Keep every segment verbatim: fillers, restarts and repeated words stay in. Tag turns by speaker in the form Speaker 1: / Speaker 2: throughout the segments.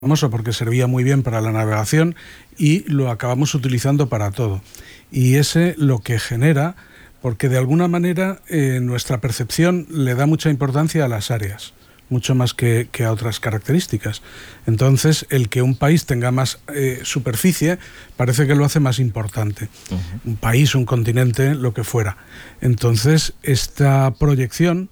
Speaker 1: famoso porque servía muy bien para la navegación y lo acabamos utilizando para todo. Y ese lo que genera, porque de alguna manera eh, nuestra percepción le da mucha importancia a las áreas, mucho más que, que a otras características. Entonces, el que un país tenga más eh, superficie parece que lo hace más importante. Uh-huh. Un país, un continente, lo que fuera. Entonces, esta proyección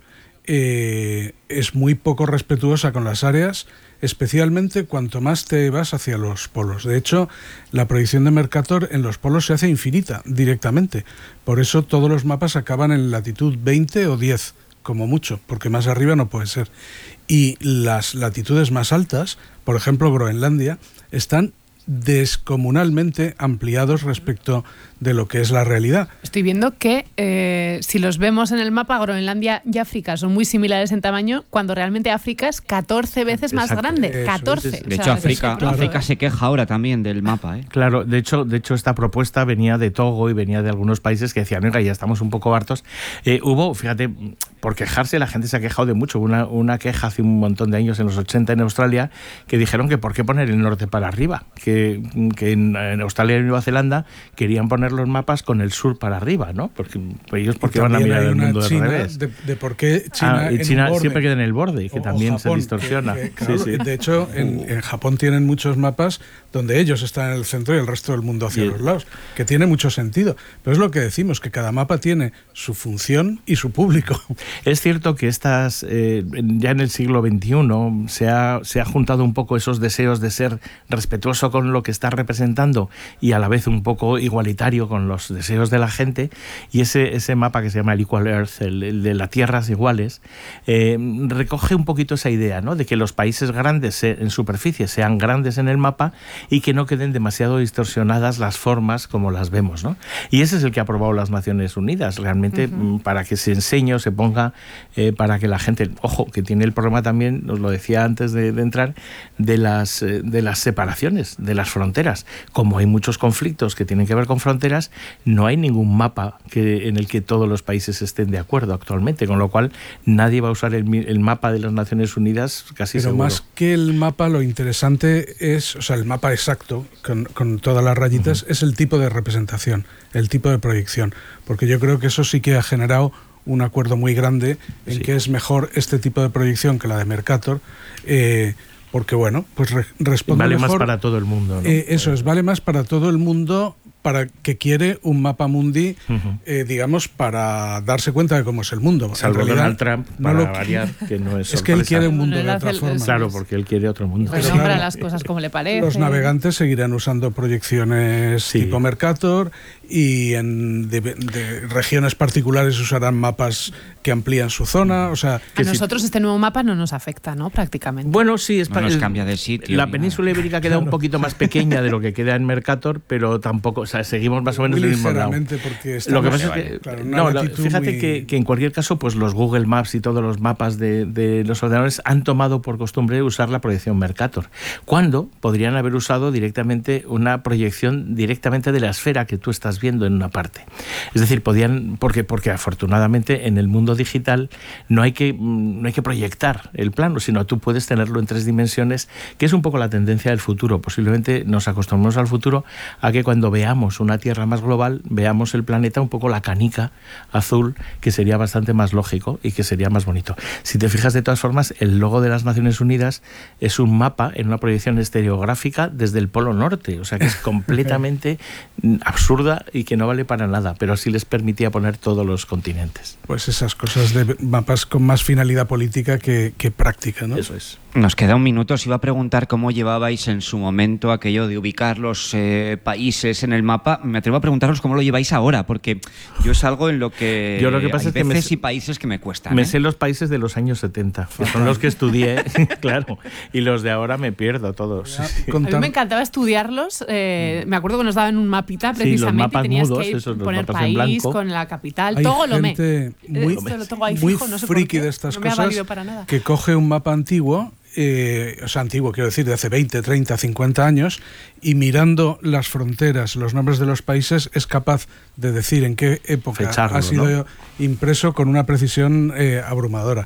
Speaker 1: eh, es muy poco respetuosa con las áreas, especialmente cuanto más te vas hacia los polos. De hecho, la proyección de Mercator en los polos se hace infinita directamente. Por eso todos los mapas acaban en latitud veinte o diez, como mucho, porque más arriba no puede ser. Y las latitudes más altas, por ejemplo Groenlandia, están descomunalmente ampliados respecto de lo que es la realidad.
Speaker 2: Estoy viendo que eh, si los vemos en el mapa, Groenlandia y África son muy similares en tamaño, cuando realmente África es catorce veces más Exacto. grande. Eso, catorce.
Speaker 3: De hecho, o sea, África, claro. África se queja ahora también del mapa. ¿eh?
Speaker 4: Claro, de hecho, de hecho esta propuesta venía de Togo y venía de algunos países que decían, oiga, ya estamos un poco hartos. Eh, hubo, fíjate, por quejarse, la gente se ha quejado de mucho. Una, una queja hace un montón de años, en los ochenta en Australia, que dijeron que por qué poner el norte para arriba, que, que en, en Australia y Nueva Zelanda querían poner los mapas con el sur para arriba, ¿no? Porque ellos porque van a mirar el mundo del revés.
Speaker 1: De, de por qué China,
Speaker 4: ah, y China
Speaker 1: en
Speaker 4: siempre queda en el borde, que
Speaker 1: o,
Speaker 4: también
Speaker 1: o Japón,
Speaker 4: se distorsiona.
Speaker 1: Que, que, claro,
Speaker 4: sí, sí.
Speaker 1: De hecho, en, en Japón tienen muchos mapas donde ellos están en el centro y el resto del mundo hacia sí. los lados, que tiene mucho sentido. Pero es lo que decimos, que cada mapa tiene su función y su público.
Speaker 4: Es cierto que estas, eh, ya en el siglo veintiuno se ha, se ha juntado un poco esos deseos de ser respetuoso con lo que está representando y a la vez un poco igualitario con los deseos de la gente, y ese, ese mapa que se llama el Equal Earth, el, el de las tierras iguales, eh, recoge un poquito esa idea, ¿no? De que los países grandes en superficie sean grandes en el mapa y que no queden demasiado distorsionadas las formas como las vemos, ¿no? Y ese es el que ha aprobado las Naciones Unidas, realmente, uh-huh. para que se enseñe o se ponga, eh, para que la gente, ojo, que tiene el problema también, os lo decía antes de, de entrar, de las, eh, de las separaciones, de las fronteras. Como hay muchos conflictos que tienen que ver con fronteras, no hay ningún mapa que, en el que todos los países estén de acuerdo actualmente, con lo cual nadie va a usar el, el mapa de las Naciones Unidas casi
Speaker 1: Pero
Speaker 4: seguro.
Speaker 1: Más que el mapa, lo interesante es, o sea, el mapa exacto, con, con todas las rayitas, uh-huh. es el tipo de representación, el tipo de proyección, porque yo creo que eso sí que ha generado un acuerdo muy grande en sí. que es mejor este tipo de proyección que la de Mercator, eh, porque bueno, pues re- responde
Speaker 4: vale
Speaker 1: mejor.
Speaker 4: Vale más para todo el mundo, ¿no?
Speaker 1: Eh, eso es, vale más para todo el mundo, para que quiere un mapa mundi, uh-huh. eh, digamos, para darse cuenta de cómo es el mundo.
Speaker 4: Salvo Donald Trump, para no lo variar, que no es sorpresa.
Speaker 1: Es que él quiere un mundo de otra forma.
Speaker 4: Claro, porque él quiere otro mundo.
Speaker 2: Pues nombra claro, las cosas como le parece.
Speaker 1: Los navegantes seguirán usando proyecciones sí. tipo Mercator, y en de, de regiones particulares usarán mapas que amplían su zona. O sea,
Speaker 2: a nosotros si... este nuevo mapa no nos afecta, ¿no? Prácticamente.
Speaker 4: Bueno, sí, es
Speaker 3: no
Speaker 4: para
Speaker 3: nos
Speaker 4: el,
Speaker 3: cambia de sitio.
Speaker 4: La península ibérica queda claro. un poquito más pequeña de lo que queda en Mercator, pero tampoco, o sea, seguimos más o menos en el mismo lado.
Speaker 1: Porque
Speaker 4: lo que pasa es que, claro, no, lo, fíjate muy... que, que en cualquier caso, pues los Google Maps y todos los mapas de, de los ordenadores han tomado por costumbre usar la proyección Mercator, cuando podrían haber usado directamente una proyección directamente de la esfera que tú estás viendo en una parte. Es decir, podían, porque, porque afortunadamente en el mundo digital no hay que, no hay que proyectar el plano, sino tú puedes tenerlo en tres dimensiones, que es un poco la tendencia del futuro. Posiblemente nos acostumbramos al futuro a que cuando veamos una Tierra más global, veamos el planeta un poco la canica azul, que sería bastante más lógico y que sería más bonito. Si te fijas, de todas formas, el logo de las Naciones Unidas es un mapa en una proyección estereográfica desde el Polo Norte, o sea que es completamente absurda y que no vale para nada, pero sí les permitía poner todos los continentes.
Speaker 1: Pues esas cosas de mapas con más finalidad política que, que práctica, ¿no?
Speaker 4: Eso es.
Speaker 3: Nos queda un minuto. Os iba a preguntar cómo llevabais en su momento aquello de ubicar los eh, países en el mapa. Me atrevo a preguntaros cómo lo lleváis ahora, porque yo es algo en lo que,
Speaker 4: yo lo que pasa
Speaker 3: hay
Speaker 4: es que
Speaker 3: veces
Speaker 4: me,
Speaker 3: y países que me cuestan.
Speaker 4: Me
Speaker 3: ¿eh?
Speaker 4: sé los países de los años setenta, que son los que estudié, claro, y los de ahora me pierdo todos.
Speaker 2: Ya, sí. A mí me encantaba estudiarlos. Eh, me acuerdo que nos daban un mapita precisamente,
Speaker 4: sí,
Speaker 2: y tenías
Speaker 4: mudos,
Speaker 2: que ir,
Speaker 4: esos,
Speaker 2: poner país con la capital,
Speaker 1: hay
Speaker 2: todo lo me.
Speaker 1: Muy,
Speaker 2: Esto lo tengo ahí
Speaker 1: muy
Speaker 2: fijo, no sé
Speaker 1: friki
Speaker 2: por qué.
Speaker 1: de estas
Speaker 2: no me
Speaker 1: cosas,
Speaker 2: ha valido para nada.
Speaker 1: Que coge un mapa antiguo, eh, o sea, antiguo, quiero decir, de hace veinte, treinta, cincuenta años, y mirando las fronteras, los nombres de los países, es capaz de decir en qué época
Speaker 4: Fecharlo,
Speaker 1: ha sido
Speaker 4: ¿no?
Speaker 1: impreso con una precisión eh, abrumadora.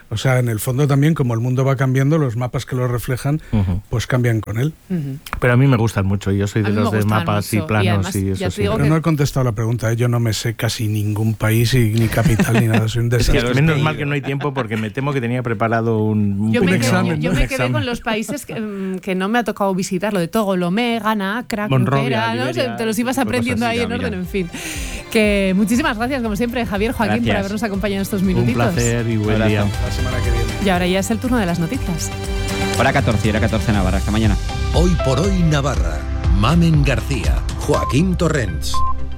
Speaker 1: O sea, en el fondo también, como el mundo va cambiando, los mapas que lo reflejan, uh-huh. pues cambian con él.
Speaker 4: Uh-huh. Pero a mí me gustan mucho, yo soy de los de mapas mucho. y planos. Y, además, y eso sí.
Speaker 1: Pero que... no he contestado la pregunta, ¿eh? Yo no me sé casi ningún país y ni capital ni nada, soy un desastre.
Speaker 4: Es que menos mal que no hay tiempo porque me temo que tenía preparado un,
Speaker 2: yo
Speaker 4: un
Speaker 2: me
Speaker 4: examen.
Speaker 2: Quedé, yo
Speaker 4: un
Speaker 2: me
Speaker 4: examen.
Speaker 2: quedé con los países que, que no me ha tocado visitar, lo de Togolomé, Ghana, Accra, Crujera, ¿no? Te los ibas aprendiendo ahí en orden, en fin. Que muchísimas gracias, como siempre, Javier, Joaquín, gracias. por habernos acompañado estos minutitos.
Speaker 4: Un placer y buen día.
Speaker 1: La semana que viene.
Speaker 2: Y ahora ya es el turno de las noticias.
Speaker 3: Hora catorce, hora catorce Navarra. Hasta mañana.
Speaker 5: Hoy por hoy Navarra. Mamen García, Joaquín Torrents.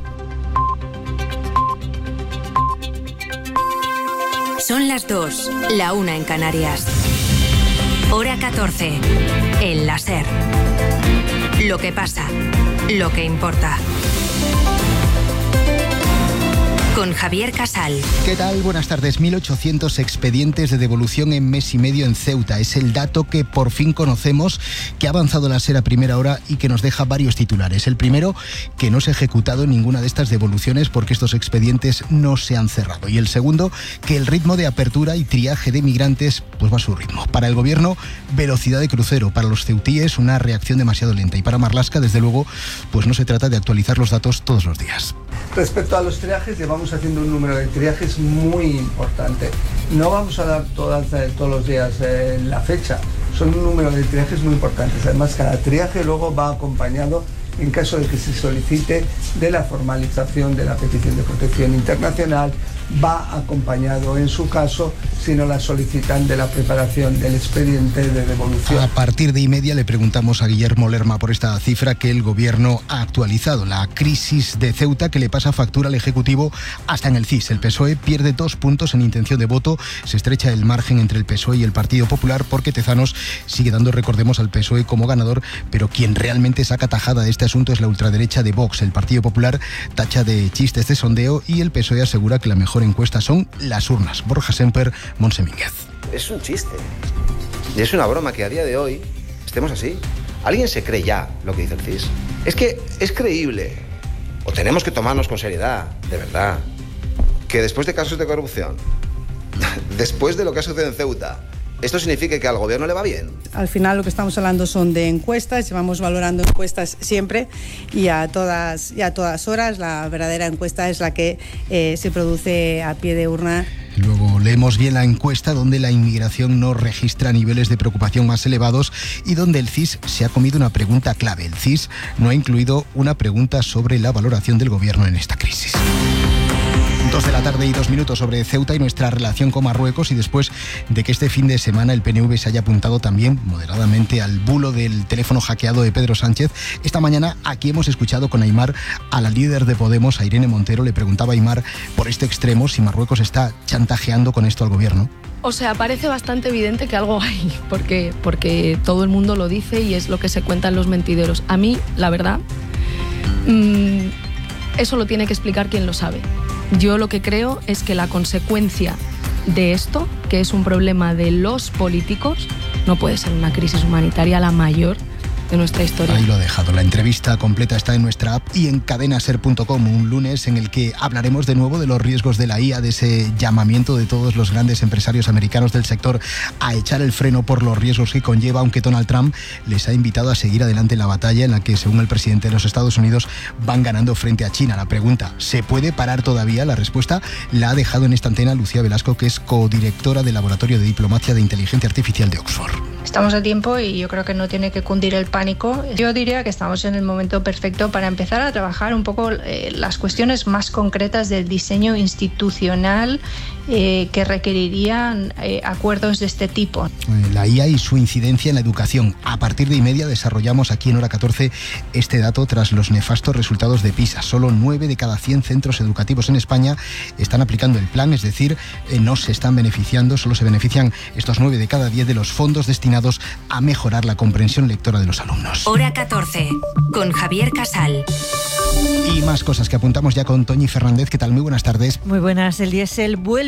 Speaker 6: Son las dos, la una en Canarias. Hora catorce. El láser. Lo que pasa, lo que importa. Con Javier Casal.
Speaker 7: ¿Qué tal? Buenas tardes. mil ochocientos expedientes de devolución en mes y medio en Ceuta. Es el dato que por fin conocemos, que ha avanzado la SER a primera hora y que nos deja varios titulares. El primero, que no se ha ejecutado ninguna de estas devoluciones porque estos expedientes no se han cerrado. Y el segundo, que el ritmo de apertura y triaje de migrantes pues va a su ritmo. Para el gobierno, velocidad de crucero. Para los ceutíes, una reacción demasiado lenta. Y para Marlaska, desde luego, pues no se trata de actualizar los datos todos los días.
Speaker 8: Respecto a los triajes, llevamos haciendo un número de triajes muy importante. No vamos a dar todas, todos los días eh, la fecha, son un número de triajes muy importantes. Además, cada triaje luego va acompañado, en caso de que se solicite, de la formalización de la petición de protección internacional, va acompañado, en su caso, si no la solicitan, de la preparación del expediente de devolución.
Speaker 7: A partir de y media le preguntamos a Guillermo Lerma por esta cifra que el gobierno ha actualizado. La crisis de Ceuta que le pasa factura al Ejecutivo hasta en el C I S. El P S O E pierde dos puntos en intención de voto. Se estrecha el margen entre el P S O E y el Partido Popular porque Tezanos sigue dando, recordemos, al P S O E como ganador, pero quien realmente saca tajada de este asunto es la ultraderecha de Vox. El Partido Popular tacha de chistes de sondeo y el P S O E asegura que la mejor encuesta son las urnas. Borja Semper, Montse Mínguez.
Speaker 9: Es un chiste. Y es una broma que a día de hoy estemos así. ¿Alguien se cree ya lo que dice el C I S? Es que es creíble. O tenemos que tomarnos con seriedad, de verdad, que después de casos de corrupción, después de lo que ha sucedido en Ceuta, ¿esto significa que al gobierno le va bien?
Speaker 10: Al final lo que estamos hablando son de encuestas, llevamos valorando encuestas siempre y a todas, y a todas horas. La verdadera encuesta es la que eh, se produce a pie de urna.
Speaker 7: Luego leemos bien la encuesta donde la inmigración no registra niveles de preocupación más elevados y donde el C I S se ha comido una pregunta clave. El C I S no ha incluido una pregunta sobre la valoración del gobierno en esta crisis. Dos de la tarde y dos minutos sobre Ceuta y nuestra relación con Marruecos, y después de que este fin de semana el P N V se haya apuntado también moderadamente al bulo del teléfono hackeado de Pedro Sánchez, esta mañana aquí hemos escuchado con Aimar a la líder de Podemos, a Irene Montero. Le preguntaba a Aimar por este extremo si Marruecos está chantajeando con esto al gobierno.
Speaker 11: O sea, parece bastante evidente que algo hay, porque, porque todo el mundo lo dice y es lo que se cuentan los mentideros. A mí, la verdad, mmm, eso lo tiene que explicar quien lo sabe. Yo lo que creo es que la consecuencia de esto, que es un problema de los políticos, no puede ser una crisis humanitaria la mayor de nuestra historia.
Speaker 7: Ahí lo ha dejado. La entrevista completa está en nuestra app y en cadena ser punto com, un lunes en el que hablaremos de nuevo de los riesgos de la I A, de ese llamamiento de todos los grandes empresarios americanos del sector a echar el freno por los riesgos que conlleva, aunque Donald Trump les ha invitado a seguir adelante en la batalla en la que, según el presidente de los Estados Unidos, van ganando frente a China. La pregunta, ¿se puede parar todavía? La respuesta la ha dejado en esta antena Lucía Velasco, que es codirectora del Laboratorio de Diplomacia de Inteligencia Artificial de Oxford.
Speaker 12: Estamos a tiempo y yo creo que no tiene que cundir el pánico. Yo diría que estamos en el momento perfecto para empezar a trabajar un poco eh, las cuestiones más concretas del diseño institucional eh, que requerirían eh, acuerdos de este tipo.
Speaker 7: La I A y su incidencia en la educación. A partir de y media desarrollamos aquí en Hora catorce este dato tras los nefastos resultados de PISA. Solo nueve de cada cien centros educativos en España están aplicando el plan, es decir, eh, no se están beneficiando, solo se benefician estos nueve de cada diez de los fondos destinados a mejorar la comprensión lectora de los alumnos.
Speaker 6: Hora catorce, con Javier Casal.
Speaker 7: Y más cosas que apuntamos ya con Toñi Fernández. ¿Qué tal? Muy buenas tardes.
Speaker 13: Muy buenas. El diésel vuelve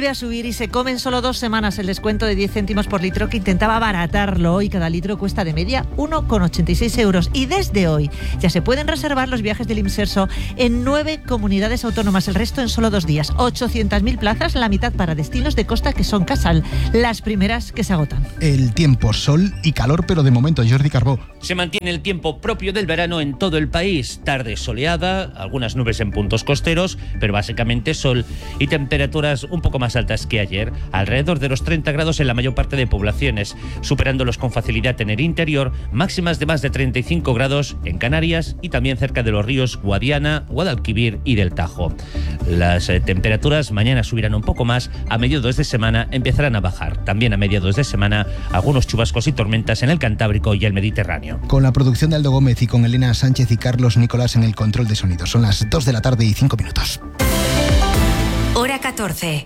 Speaker 13: a subir y se come en solo dos semanas el descuento de diez céntimos por litro que intentaba abaratarlo, y cada litro cuesta de media uno con ochenta y seis euros. Y desde hoy ya se pueden reservar los viajes del Imserso en nueve comunidades autónomas, el resto en solo dos días. ochocientas mil plazas, la mitad para destinos de costa que son Casal, las primeras que se agotan.
Speaker 7: El tiempo, sol y calor, pero de momento, Jordi Carbó.
Speaker 14: Se mantiene el tiempo propio del verano en todo el país. Tarde soleada, algunas nubes en puntos costeros, pero básicamente sol y temperaturas un poco más altas que ayer, alrededor de los treinta grados en la mayor parte de poblaciones, superándolos con facilidad en el interior, máximas de más de treinta y cinco grados en Canarias y también cerca de los ríos Guadiana, Guadalquivir y del Tajo. Las eh, temperaturas mañana subirán un poco más, a mediados de semana empezarán a bajar. También a mediados de semana algunos chubascos y tormentas en el Cantábrico y el Mediterráneo.
Speaker 7: Con la producción de Aldo Gómez y con Elena Sánchez y Carlos Nicolás en el control de sonido. Son las dos de la tarde y cinco minutos.
Speaker 6: Hora catorce.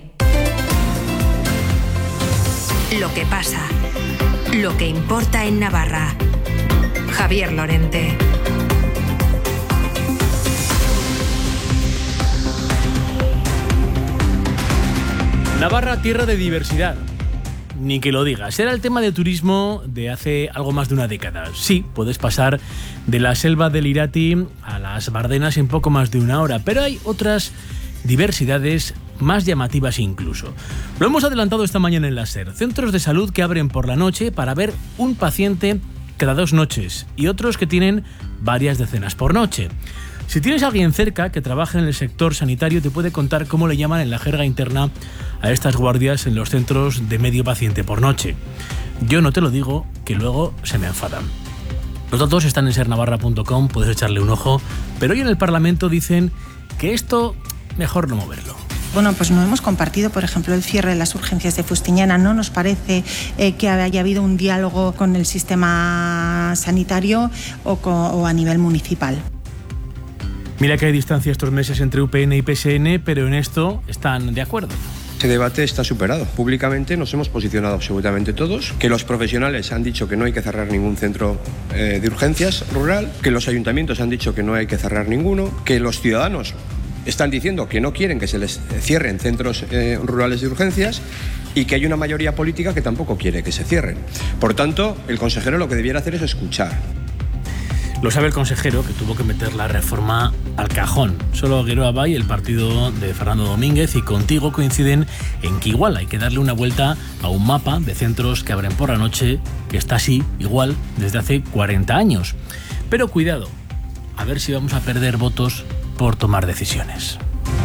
Speaker 6: Lo que pasa. Lo que importa en Navarra. Javier Lorente.
Speaker 15: Navarra, tierra de diversidad. Ni que lo digas. Era el tema de turismo de hace algo más de una década. Sí, puedes pasar de la selva del Irati a las Bardenas en poco más de una hora, pero hay otras diversidades más llamativas incluso. Lo hemos adelantado esta mañana en la SER. Centros de salud que abren por la noche para ver un paciente cada dos noches y otros que tienen varias decenas por noche. Si tienes a alguien cerca que trabaja en el sector sanitario, te puede contar cómo le llaman en la jerga interna a estas guardias en los centros de medio paciente por noche. Yo no te lo digo, que luego se me enfadan. Los datos están en ser navarra punto com, puedes echarle un ojo, pero hoy en el Parlamento dicen que esto mejor no moverlo.
Speaker 16: Bueno, pues no hemos compartido, por ejemplo, el cierre de las urgencias de Fustiñana. No nos parece eh, que haya habido un diálogo con el sistema sanitario o, con, o a nivel municipal.
Speaker 15: Mira que hay distancia estos meses entre U P N y P S N, pero en esto están de acuerdo.
Speaker 17: Este debate está superado. Públicamente nos hemos posicionado absolutamente todos, que los profesionales han dicho que no hay que cerrar ningún centro eh, de urgencias rural, que los ayuntamientos han dicho que no hay que cerrar ninguno, que los ciudadanos están diciendo que no quieren que se les cierren centros eh, rurales de urgencias y que hay una mayoría política que tampoco quiere que se cierren. Por tanto, el consejero lo que debiera hacer es escuchar.
Speaker 15: Lo sabe el consejero, que tuvo que meter la reforma al cajón. Solo Guero Abay, el partido de Fernando Domínguez, y Contigo coinciden en que igual hay que darle una vuelta a un mapa de centros que abren por la noche, que está así, igual, desde hace cuarenta años. Pero cuidado, a ver si vamos a perder votos por tomar decisiones.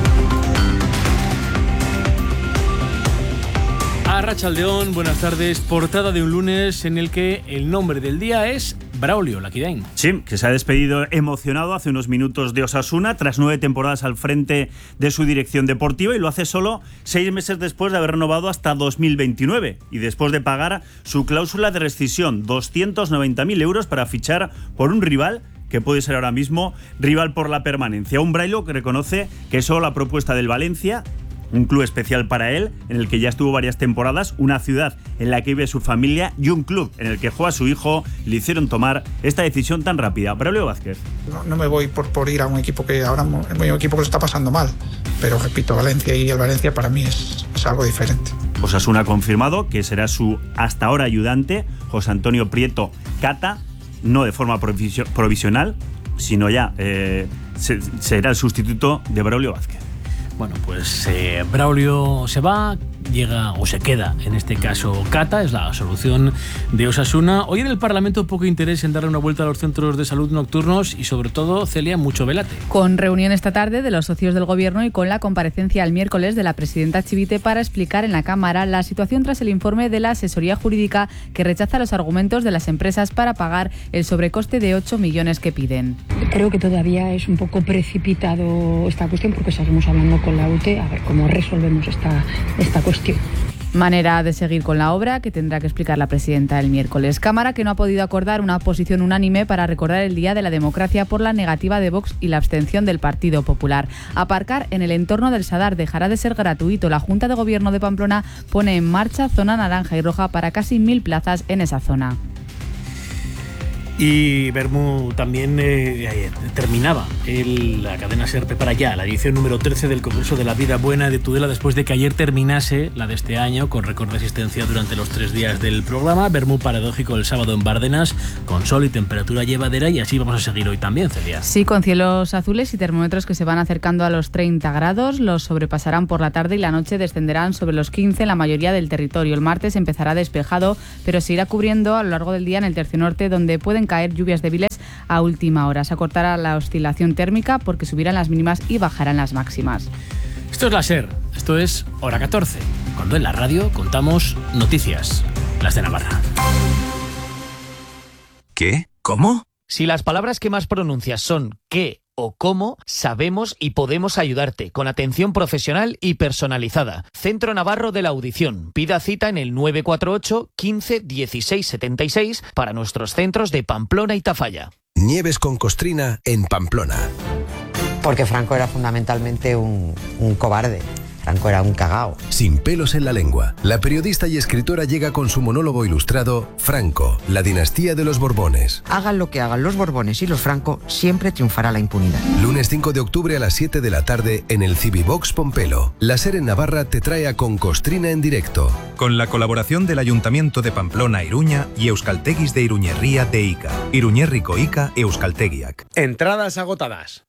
Speaker 15: Arratsaldeón, buenas tardes. Portada de un lunes en el que el nombre del día es Braulio Laquidain.
Speaker 18: Sí, que se ha despedido emocionado hace unos minutos de Osasuna tras nueve temporadas al frente de su dirección deportiva, y lo hace solo seis meses después de haber renovado hasta dos mil veintinueve y después de pagar su cláusula de rescisión, doscientos noventa mil euros para fichar por un rival que puede ser ahora mismo rival por la permanencia. Un Braulio que reconoce que solo la propuesta del Valencia, un club especial para él, en el que ya estuvo varias temporadas, una ciudad en la que vive su familia y un club en el que juega su hijo, le hicieron tomar esta decisión tan rápida. Braulio Vázquez.
Speaker 19: No, no me voy por, por ir a un equipo que ahora es un equipo que lo está pasando mal, pero repito, Valencia y el Valencia para mí es, es algo diferente.
Speaker 18: Osasuna ha confirmado que será su hasta ahora ayudante, José Antonio Prieto Cata, no de forma provisional, sino ya eh, se, será el sustituto de Braulio Vázquez.
Speaker 15: Bueno, pues eh, Braulio se va, llega o se queda, en este caso Cata, es la solución de Osasuna. Hoy en el Parlamento poco interés en darle una vuelta a los centros de salud nocturnos y sobre todo, Celia, mucho velate.
Speaker 20: Con reunión esta tarde de los socios del Gobierno y con la comparecencia el miércoles de la presidenta Chivite para explicar en la Cámara la situación tras el informe de la asesoría jurídica que rechaza los argumentos de las empresas para pagar el sobrecoste de ocho millones que piden.
Speaker 21: Creo que todavía es un poco precipitado esta cuestión porque seguimos hablando con la U T a ver cómo resolvemos esta, esta cuestión.
Speaker 20: Manera de seguir con la obra que tendrá que explicar la presidenta el miércoles. Cámara que no ha podido acordar una posición unánime para recordar el Día de la Democracia por la negativa de Vox y la abstención del Partido Popular. Aparcar en el entorno del Sadar dejará de ser gratuito. La Junta de Gobierno de Pamplona pone en marcha zona naranja y roja para casi mil plazas en esa zona.
Speaker 15: Y Bermú también eh, terminaba el, la cadena SER prepara ya la edición número trece del concurso de la vida buena de Tudela, después de que ayer terminase la de este año con récord de asistencia durante los tres días del programa. Bermú paradójico el sábado en Bárdenas, con sol y temperatura llevadera, y así vamos a seguir hoy también, Celia.
Speaker 20: Sí, con cielos azules y termómetros que se van acercando a los treinta grados, los sobrepasarán por la tarde y la noche descenderán sobre los quince en la mayoría del territorio. El martes empezará despejado, pero se irá cubriendo a lo largo del día en el tercio norte, donde pueden caer lluvias débiles a última hora. Se acortará la oscilación térmica porque subirán las mínimas y bajarán las máximas.
Speaker 15: Esto es la SER, esto es Hora catorce, cuando en la radio contamos noticias, las de Navarra.
Speaker 4: ¿Qué? ¿Cómo?
Speaker 22: Si las palabras que más pronuncias son qué o cómo, sabemos y podemos ayudarte con atención profesional y personalizada. Centro Navarro de la Audición. Pida cita en el nueve cuatro ocho, quince, dieciséis, setenta y seis para nuestros centros de Pamplona y Tafalla.
Speaker 5: Nieves con Costrina en Pamplona.
Speaker 23: Porque Franco era fundamentalmente un, un cobarde. Franco era un cagao.
Speaker 5: Sin pelos en la lengua, la periodista y escritora llega con su monólogo ilustrado Franco, la dinastía de los Borbones.
Speaker 23: Hagan lo que hagan los Borbones y los Franco, siempre triunfará la impunidad.
Speaker 5: Lunes cinco de octubre a las siete de la tarde en el Civivox Pompelo. La SER en Navarra te trae a Con Costrina en directo.
Speaker 4: Con la colaboración del Ayuntamiento de Pamplona Iruña y Euskalteguis de Iruñerría de Ica. Iruñerriko Ica Euskaltegiak.
Speaker 24: Entradas agotadas.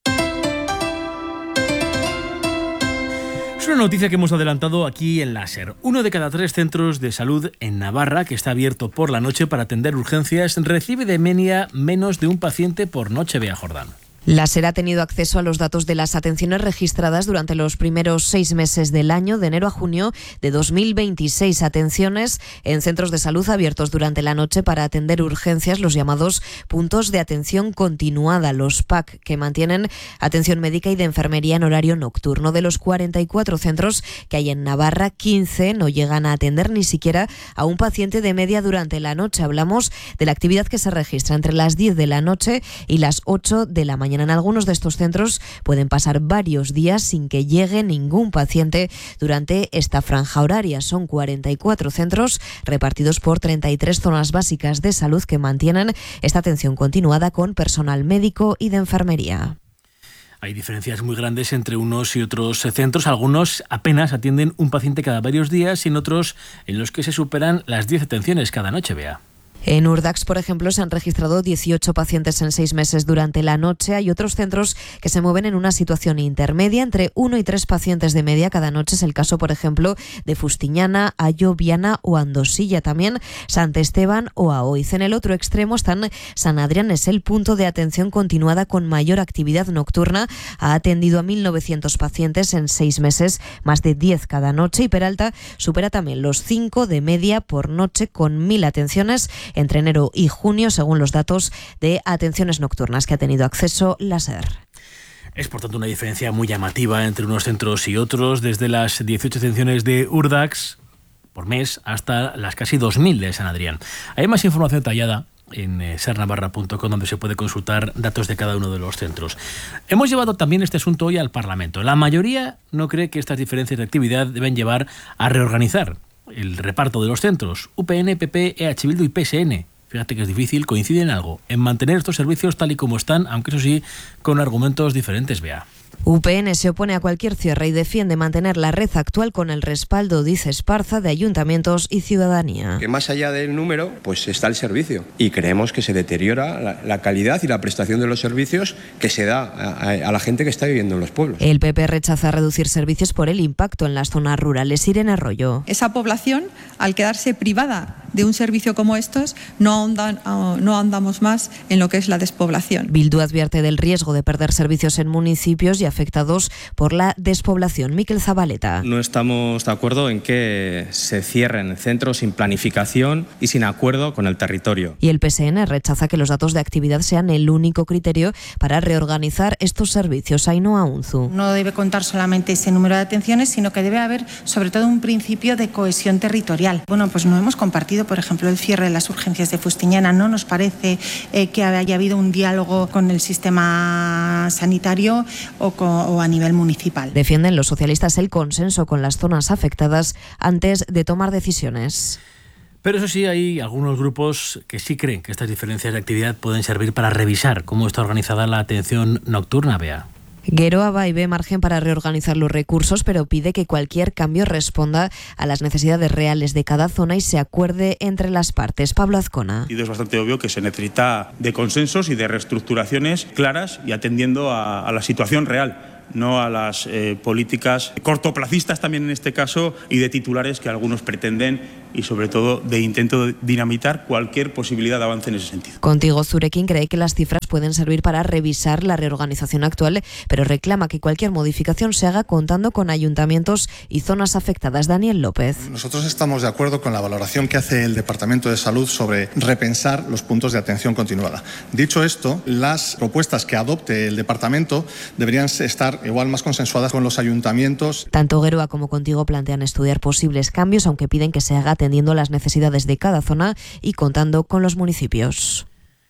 Speaker 15: Es una noticia que hemos adelantado aquí en la SER. Uno de cada tres centros de salud en Navarra, que está abierto por la noche para atender urgencias, recibe de media menos de un paciente por noche, Bea Jordán.
Speaker 25: La SER ha tenido acceso a los datos de las atenciones registradas durante los primeros seis meses del año, de enero a junio de dos mil veintiséis. Atenciones en centros de salud abiertos durante la noche para atender urgencias, los llamados puntos de atención continuada, los P A C, que mantienen atención médica y de enfermería en horario nocturno. De los cuarenta y cuatro centros que hay en Navarra, quince no llegan a atender ni siquiera a un paciente de media durante la noche. Hablamos de la actividad que se registra entre las diez de la noche y las ocho de la mañana. En algunos de estos centros pueden pasar varios días sin que llegue ningún paciente durante esta franja horaria. Son cuarenta y cuatro centros repartidos por treinta y tres zonas básicas de salud que mantienen esta atención continuada con personal médico y de enfermería.
Speaker 15: Hay diferencias muy grandes entre unos y otros centros. Algunos apenas atienden un paciente cada varios días, y en otros en los que se superan las diez atenciones cada noche, Bea.
Speaker 25: En Urdax, por ejemplo, se han registrado dieciocho pacientes en seis meses durante la noche. Hay otros centros que se mueven en una situación intermedia, entre uno y tres pacientes de media cada noche. Es el caso, por ejemplo, de Fustiñana, Ayo, Viana o Andosilla. También Sant Esteban o Aoiz. En el otro extremo están San Adrián, es el punto de atención continuada con mayor actividad nocturna. Ha atendido a mil novecientos pacientes en seis meses, más de diez cada noche. Y Peralta supera también los cinco de media por noche, con mil atenciones entre enero y junio, según los datos de atenciones nocturnas que ha tenido acceso la SER.
Speaker 15: Es, por tanto, una diferencia muy llamativa entre unos centros y otros, desde las dieciocho atenciones de Urdax por mes hasta las casi dos mil de San Adrián. Hay más información detallada en ser navarra punto com, donde se puede consultar datos de cada uno de los centros. Hemos llevado también este asunto hoy al Parlamento. La mayoría no cree que estas diferencias de actividad deben llevar a reorganizar el reparto de los centros. U P N, P P, E H Bildu y P S N. Fíjate que es difícil, coinciden en algo, en mantener estos servicios tal y como están, aunque eso sí, con argumentos diferentes, Bea.
Speaker 25: U P N se opone a cualquier cierre y defiende mantener la red actual con el respaldo, dice Esparza, de ayuntamientos y ciudadanía.
Speaker 17: Que más allá del número, pues está el servicio. Y creemos que se deteriora la, la calidad y la prestación de los servicios que se da a, a la gente que está viviendo en los pueblos.
Speaker 25: El P P rechaza reducir servicios por el impacto en las zonas rurales. Irene Arroyo.
Speaker 26: Esa población, al quedarse privada de un servicio como estos, no, ahondan, no andamos más en lo que es la despoblación.
Speaker 25: Bildu advierte del riesgo de perder servicios en municipios y afectados por la despoblación. Miquel Zabaleta.
Speaker 27: No estamos de acuerdo en que se cierren centros sin planificación y sin acuerdo con el territorio.
Speaker 25: Y el P S N rechaza que los datos de actividad sean el único criterio para reorganizar estos servicios. Ainhoa Unzu.
Speaker 16: No debe contar solamente ese número de atenciones, sino que debe haber sobre todo un principio de cohesión territorial. Bueno, pues no hemos compartido, por ejemplo, el cierre de las urgencias de Fustiñana. No nos parece eh, que haya habido un diálogo con el sistema sanitario o o a nivel municipal.
Speaker 25: Defienden los socialistas el consenso con las zonas afectadas antes de tomar decisiones.
Speaker 15: Pero eso sí, hay algunos grupos que sí creen que estas diferencias de actividad pueden servir para revisar cómo está organizada la atención nocturna, Bea.
Speaker 25: Geroa y ve margen para reorganizar los recursos, pero pide que cualquier cambio responda a las necesidades reales de cada zona y se acuerde entre las partes. Pablo Azcona.
Speaker 1: Y es bastante obvio que se necesita de consensos y de reestructuraciones claras y atendiendo a, a la situación real, no a las eh, políticas cortoplacistas también en este caso y de titulares que algunos pretenden y sobre todo de intento de dinamitar cualquier posibilidad de avance en ese sentido.
Speaker 25: Contigo Zurekin cree que las cifras pueden servir para revisar la reorganización actual, pero reclama que cualquier modificación se haga contando con ayuntamientos y zonas afectadas. Daniel López.
Speaker 2: Nosotros estamos de acuerdo con la valoración que hace el Departamento de Salud sobre repensar los puntos de atención continuada. Dicho esto, las propuestas que adopte el Departamento deberían estar igual más consensuadas con los ayuntamientos.
Speaker 25: Tanto Geroa como Contigo plantean estudiar posibles cambios, aunque piden que se haga atendiendo las necesidades de cada zona y contando con los municipios.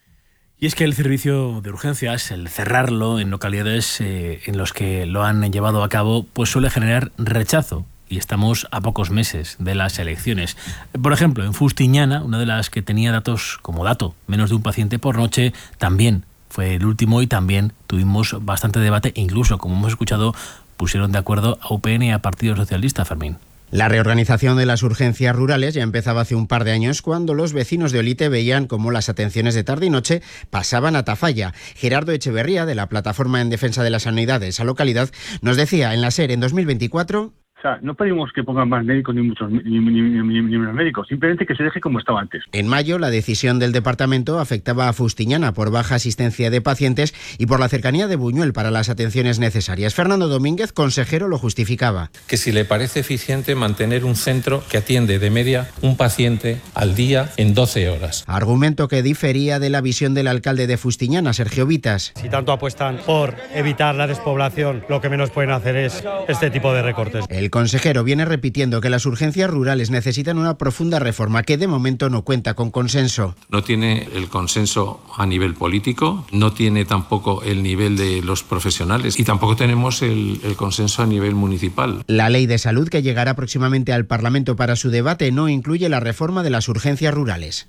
Speaker 15: Y es que el servicio de urgencias, el cerrarlo en localidades eh, en los que lo han llevado a cabo, pues suele generar rechazo. Y estamos a pocos meses de las elecciones. Por ejemplo, en Fustiñana, una de las que tenía datos como dato, menos de un paciente por noche, también fue el último y también tuvimos bastante debate e incluso, como hemos escuchado, pusieron de acuerdo a U P N y a Partido Socialista, Fermín.
Speaker 3: La reorganización de las urgencias rurales ya empezaba hace un par de años cuando los vecinos de Olite veían cómo las atenciones de tarde y noche pasaban a Tafalla. Gerardo Echeverría, de la Plataforma en Defensa de la Sanidad de esa localidad, nos decía en la SER en dos mil veinticuatro...
Speaker 8: O sea, no pedimos que pongan más médicos ni muchos ni, ni, ni, ni, ni menos médicos, simplemente que se deje como estaba antes.
Speaker 3: En mayo, la decisión del departamento afectaba a Fustiñana por baja asistencia de pacientes y por la cercanía de Buñuel para las atenciones necesarias. Fernando Domínguez, consejero, lo justificaba.
Speaker 9: Que si le parece eficiente mantener un centro que atiende de media un paciente al día en doce horas.
Speaker 3: Argumento que difería de la visión del alcalde de Fustiñana, Sergio Vitas.
Speaker 10: Si tanto apuestan por evitar la despoblación, lo que menos pueden hacer es este tipo de recortes.
Speaker 3: El consejero viene repitiendo que las urgencias rurales necesitan una profunda reforma que de momento no cuenta con consenso.
Speaker 9: No tiene el consenso a nivel político, no tiene tampoco el nivel de los profesionales y tampoco tenemos el, el consenso a nivel municipal.
Speaker 3: La ley de salud que llegará próximamente al Parlamento para su debate no incluye la reforma de las urgencias rurales.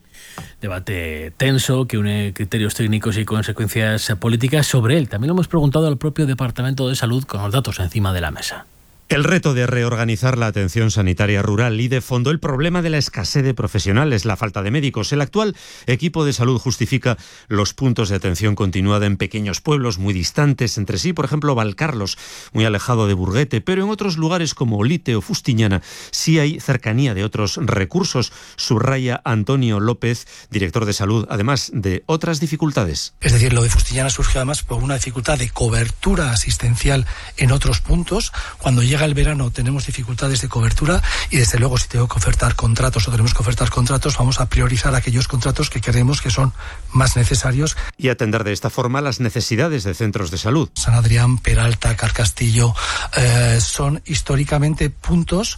Speaker 15: Debate tenso que une criterios técnicos y consecuencias políticas sobre él. También lo hemos preguntado al propio Departamento de Salud con los datos encima de la mesa.
Speaker 24: El reto de reorganizar la atención sanitaria rural y de fondo el problema de la escasez de profesionales, la falta de médicos. El actual equipo de salud justifica los puntos de atención continuada en pequeños pueblos muy distantes entre sí, por ejemplo Valcarlos, muy alejado de Burguete, pero en otros lugares como Olite o Fustiñana sí hay cercanía de otros recursos, subraya Antonio López, director de salud, además de otras dificultades.
Speaker 28: Es decir, lo de Fustiñana surge además por una dificultad de cobertura asistencial en otros puntos. Cuando llega el verano tenemos dificultades de cobertura y desde luego si tengo que ofertar contratos o tenemos que ofertar contratos vamos a priorizar aquellos contratos que creemos que son más necesarios.
Speaker 24: Y atender de esta forma las necesidades de centros de salud.
Speaker 28: San Adrián, Peralta, Carcastillo eh, son históricamente puntos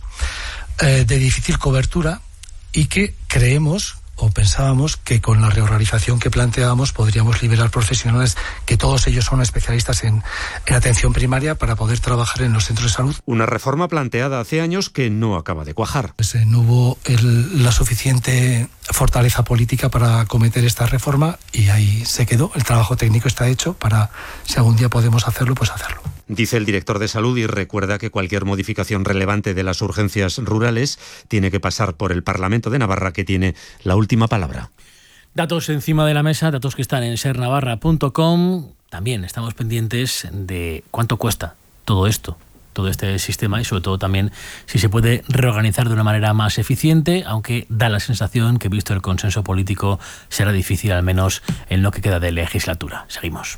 Speaker 28: eh, de difícil cobertura y que creemos o pensábamos que con la reorganización que planteábamos podríamos liberar profesionales que todos ellos son especialistas en, en atención primaria para poder trabajar en los centros de salud.
Speaker 24: Una reforma planteada hace años que no acaba de cuajar.
Speaker 28: Pues, eh, no hubo el, la suficiente fortaleza política para acometer esta reforma y ahí se quedó. El trabajo técnico está hecho para, si algún día podemos hacerlo, pues hacerlo.
Speaker 24: Dice el director de salud y recuerda que cualquier modificación relevante de las urgencias rurales tiene que pasar por el Parlamento de Navarra, que tiene la última palabra.
Speaker 15: Datos encima de la mesa, datos que están en ser navarra punto com. También estamos pendientes de cuánto cuesta todo esto, todo este sistema y sobre todo también si se puede reorganizar de una manera más eficiente, aunque da la sensación que visto el consenso político será difícil, al menos en lo que queda de legislatura. Seguimos.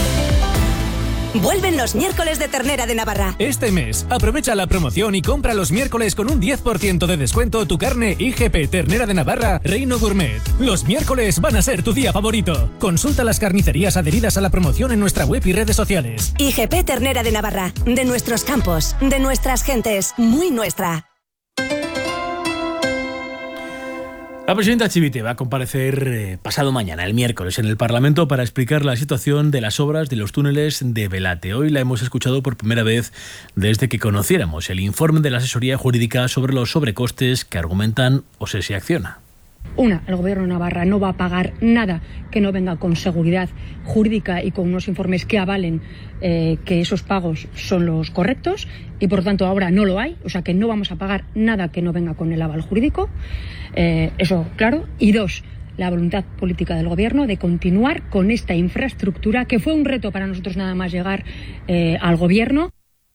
Speaker 29: Vuelven los miércoles de ternera de Navarra.
Speaker 30: Este mes, aprovecha la promoción y compra los miércoles con un diez por ciento de descuento tu carne I G P Ternera de Navarra Reino Gourmet. Los miércoles van a ser tu día favorito. Consulta las carnicerías adheridas a la promoción en nuestra web y redes sociales.
Speaker 29: I G P Ternera de Navarra. De nuestros campos, de nuestras gentes, muy nuestra.
Speaker 15: La presidenta Chivite va a comparecer eh, pasado mañana, el miércoles, en el Parlamento para explicar la situación de las obras de los túneles de Velate. Hoy la hemos escuchado por primera vez desde que conociéramos el informe de la asesoría jurídica sobre los sobrecostes que argumentan O S E S y Acciona.
Speaker 6: Una, el Gobierno de Navarra no va a pagar nada que no venga con seguridad jurídica y con unos informes que avalen eh, que esos pagos son los correctos y por lo tanto ahora no lo hay, o sea que no vamos a pagar nada que no venga con el aval jurídico, eh, eso claro. Y dos, la voluntad política del Gobierno de continuar con esta infraestructura que fue un reto para nosotros nada más llegar eh, al Gobierno.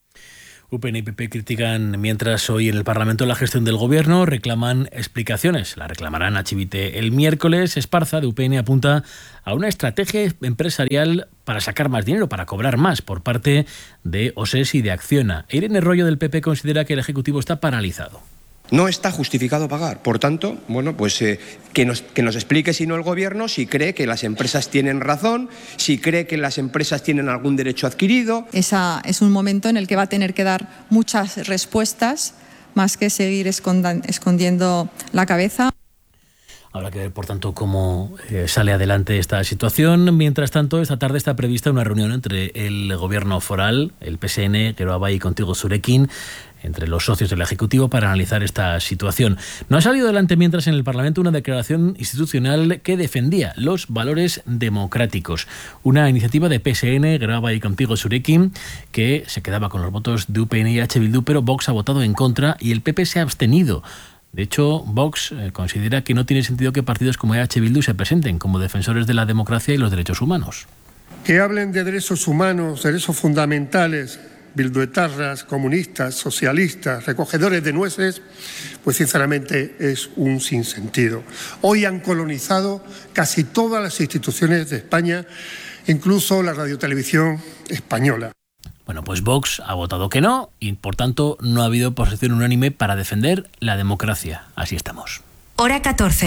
Speaker 15: U P N y P P critican, mientras hoy en el Parlamento la gestión del Gobierno, reclaman explicaciones. La reclamarán a Chivite el miércoles. Esparza, de U P N, apunta a una estrategia empresarial para sacar más dinero, para cobrar más por parte de O S E S y de Acciona. Irene Rollo, del P P, considera que el Ejecutivo está paralizado.
Speaker 17: No está justificado pagar. Por tanto, bueno, pues eh, que, nos, que nos explique, si no el Gobierno, si cree que las empresas tienen razón, si cree que las empresas tienen algún derecho adquirido.
Speaker 26: Esa es un momento en el que va a tener que dar muchas respuestas, más que seguir escondan, escondiendo la cabeza.
Speaker 15: Habrá que ver, por tanto, cómo eh, sale adelante esta situación. Mientras tanto, esta tarde está prevista una reunión entre el Gobierno foral, el P S N, Geroa Bai y Contigo Zurekin, entre los socios del Ejecutivo para analizar esta situación. No ha salido adelante mientras en el Parlamento una declaración institucional que defendía los valores democráticos. Una iniciativa de P S N, Geroa Bai y Contigo Zurekin, que se quedaba con los votos de U P N y H. Bildu, pero Vox ha votado en contra y el P P se ha abstenido. De hecho, Vox eh, considera que no tiene sentido que partidos como H. Bildu se presenten como defensores de la democracia y los derechos humanos.
Speaker 7: Que hablen de derechos humanos, derechos fundamentales, bilduetarras, comunistas, socialistas, recogedores de nueces, pues sinceramente es un sinsentido. Hoy han colonizado casi todas las instituciones de España, incluso la radiotelevisión española.
Speaker 15: Bueno, pues Vox ha votado que no y, por tanto, no ha habido posición unánime para defender la democracia. Así estamos.
Speaker 29: Hora catorce.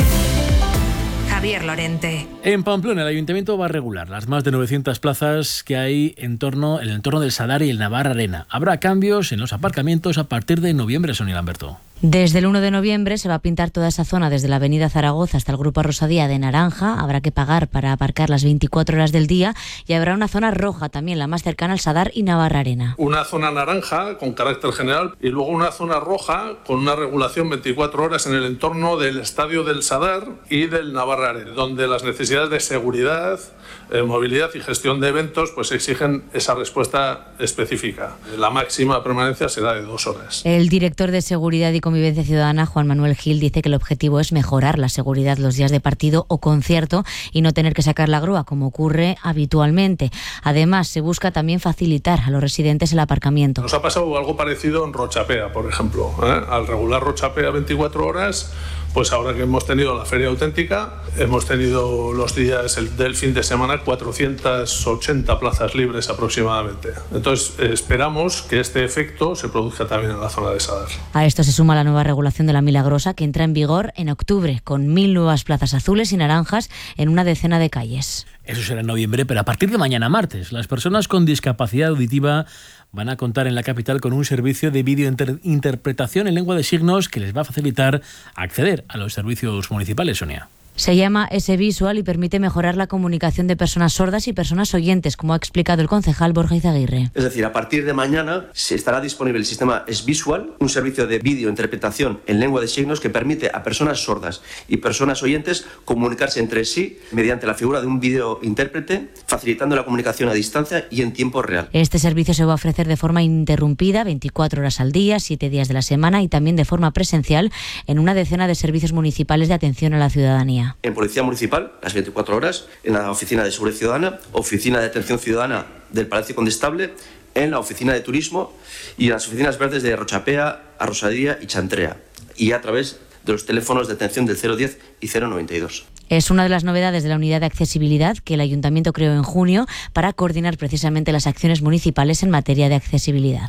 Speaker 29: Javier Lorente.
Speaker 15: En Pamplona, el Ayuntamiento va a regular las más de novecientas plazas que hay en, torno, en el entorno del Sadar y el Navarra Arena. Habrá cambios en los aparcamientos a partir de noviembre, Sonia Lamberto.
Speaker 25: Desde el uno de noviembre se va a pintar toda esa zona desde la avenida Zaragoza hasta el Grupo Rosadía de naranja. Habrá que pagar para aparcar las veinticuatro horas del día y habrá una zona roja también, la más cercana al Sadar y Navarra Arena.
Speaker 11: Una zona naranja con carácter general y luego una zona roja con una regulación veinticuatro horas en el entorno del Estadio del Sadar y del Navarra Arena, donde las necesidades de seguridad, eh, movilidad y gestión de eventos pues exigen esa respuesta específica. La máxima permanencia será de dos horas.
Speaker 25: El director de Seguridad y Convivencia Ciudadana, Juan Manuel Gil, dice que el objetivo es mejorar la seguridad los días de partido o concierto y no tener que sacar la grúa como ocurre habitualmente. Además, se busca también facilitar a los residentes el aparcamiento.
Speaker 11: Nos ha pasado algo parecido en Rochapea, por ejemplo. ¿eh? Al regular Rochapea veinticuatro horas, pues ahora que hemos tenido la feria auténtica, hemos tenido los días del fin de semana cuatrocientas ochenta plazas libres aproximadamente. Entonces esperamos que este efecto se produzca también en la zona de Sadar.
Speaker 25: A esto se suma la nueva regulación de la Milagrosa, que entra en vigor en octubre, con mil nuevas plazas azules y naranjas en una decena de calles.
Speaker 15: Eso será en noviembre, pero a partir de mañana martes, las personas con discapacidad auditiva van a contar en la capital con un servicio de videointerpretación en lengua de signos que les va a facilitar acceder a los servicios municipales, Sonia.
Speaker 25: Se llama S-Visual y permite mejorar la comunicación de personas sordas y personas oyentes, como ha explicado el concejal Borja Izaguirre.
Speaker 12: Es decir, a partir de mañana se estará disponible el sistema S-Visual, un servicio de videointerpretación en lengua de signos que permite a personas sordas y personas oyentes comunicarse entre sí mediante la figura de un videointérprete, facilitando la comunicación a distancia y en tiempo real.
Speaker 25: Este servicio se va a ofrecer de forma ininterrumpida, veinticuatro horas al día, siete días de la semana y también de forma presencial en una decena de servicios municipales de atención a la ciudadanía.
Speaker 12: En Policía Municipal, las veinticuatro horas, en la Oficina de Seguridad Ciudadana, Oficina de Atención Ciudadana del Palacio Condestable, en la Oficina de Turismo y en las oficinas verdes de Rochapea, Arrosadía y Chantrea, y a través de los teléfonos de atención del cero diez y cero noventa y dos.
Speaker 25: Es una de las novedades de la unidad de accesibilidad que el Ayuntamiento creó en junio para coordinar precisamente las acciones municipales en materia de accesibilidad.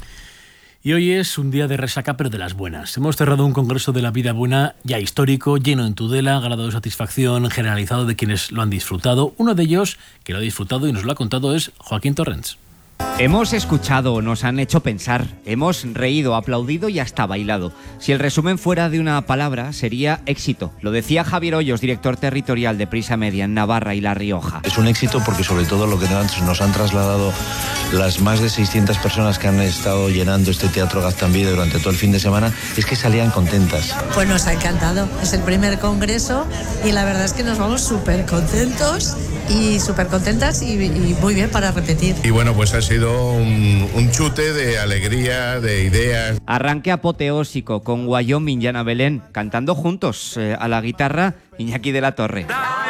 Speaker 15: Y hoy es un día de resaca, pero de las buenas. Hemos cerrado un congreso de la vida buena ya histórico, lleno en Tudela, grado de satisfacción generalizado de quienes lo han disfrutado. Uno de ellos, que lo ha disfrutado y nos lo ha contado, es Joaquín Torrents.
Speaker 4: Hemos escuchado, nos han hecho pensar, hemos reído, aplaudido y hasta bailado. Si el resumen fuera de una palabra, sería éxito. Lo decía Javier Hoyos, director territorial de Prisa Media en Navarra y La Rioja.
Speaker 5: Es un éxito porque sobre todo lo que nos han trasladado las más de seiscientas personas que han estado llenando este Teatro Gaztambide durante todo el fin de semana es que salían contentas.
Speaker 13: Pues nos ha encantado. Es el primer congreso y la verdad es que nos vamos súper contentos y súper contentas y, y muy bien para repetir.
Speaker 14: Y bueno, pues ha sido un, un chute de alegría, de ideas.
Speaker 4: Arranque apoteósico con Wyoming y Ana Belén cantando juntos eh, a la guitarra Iñaki de la Torre.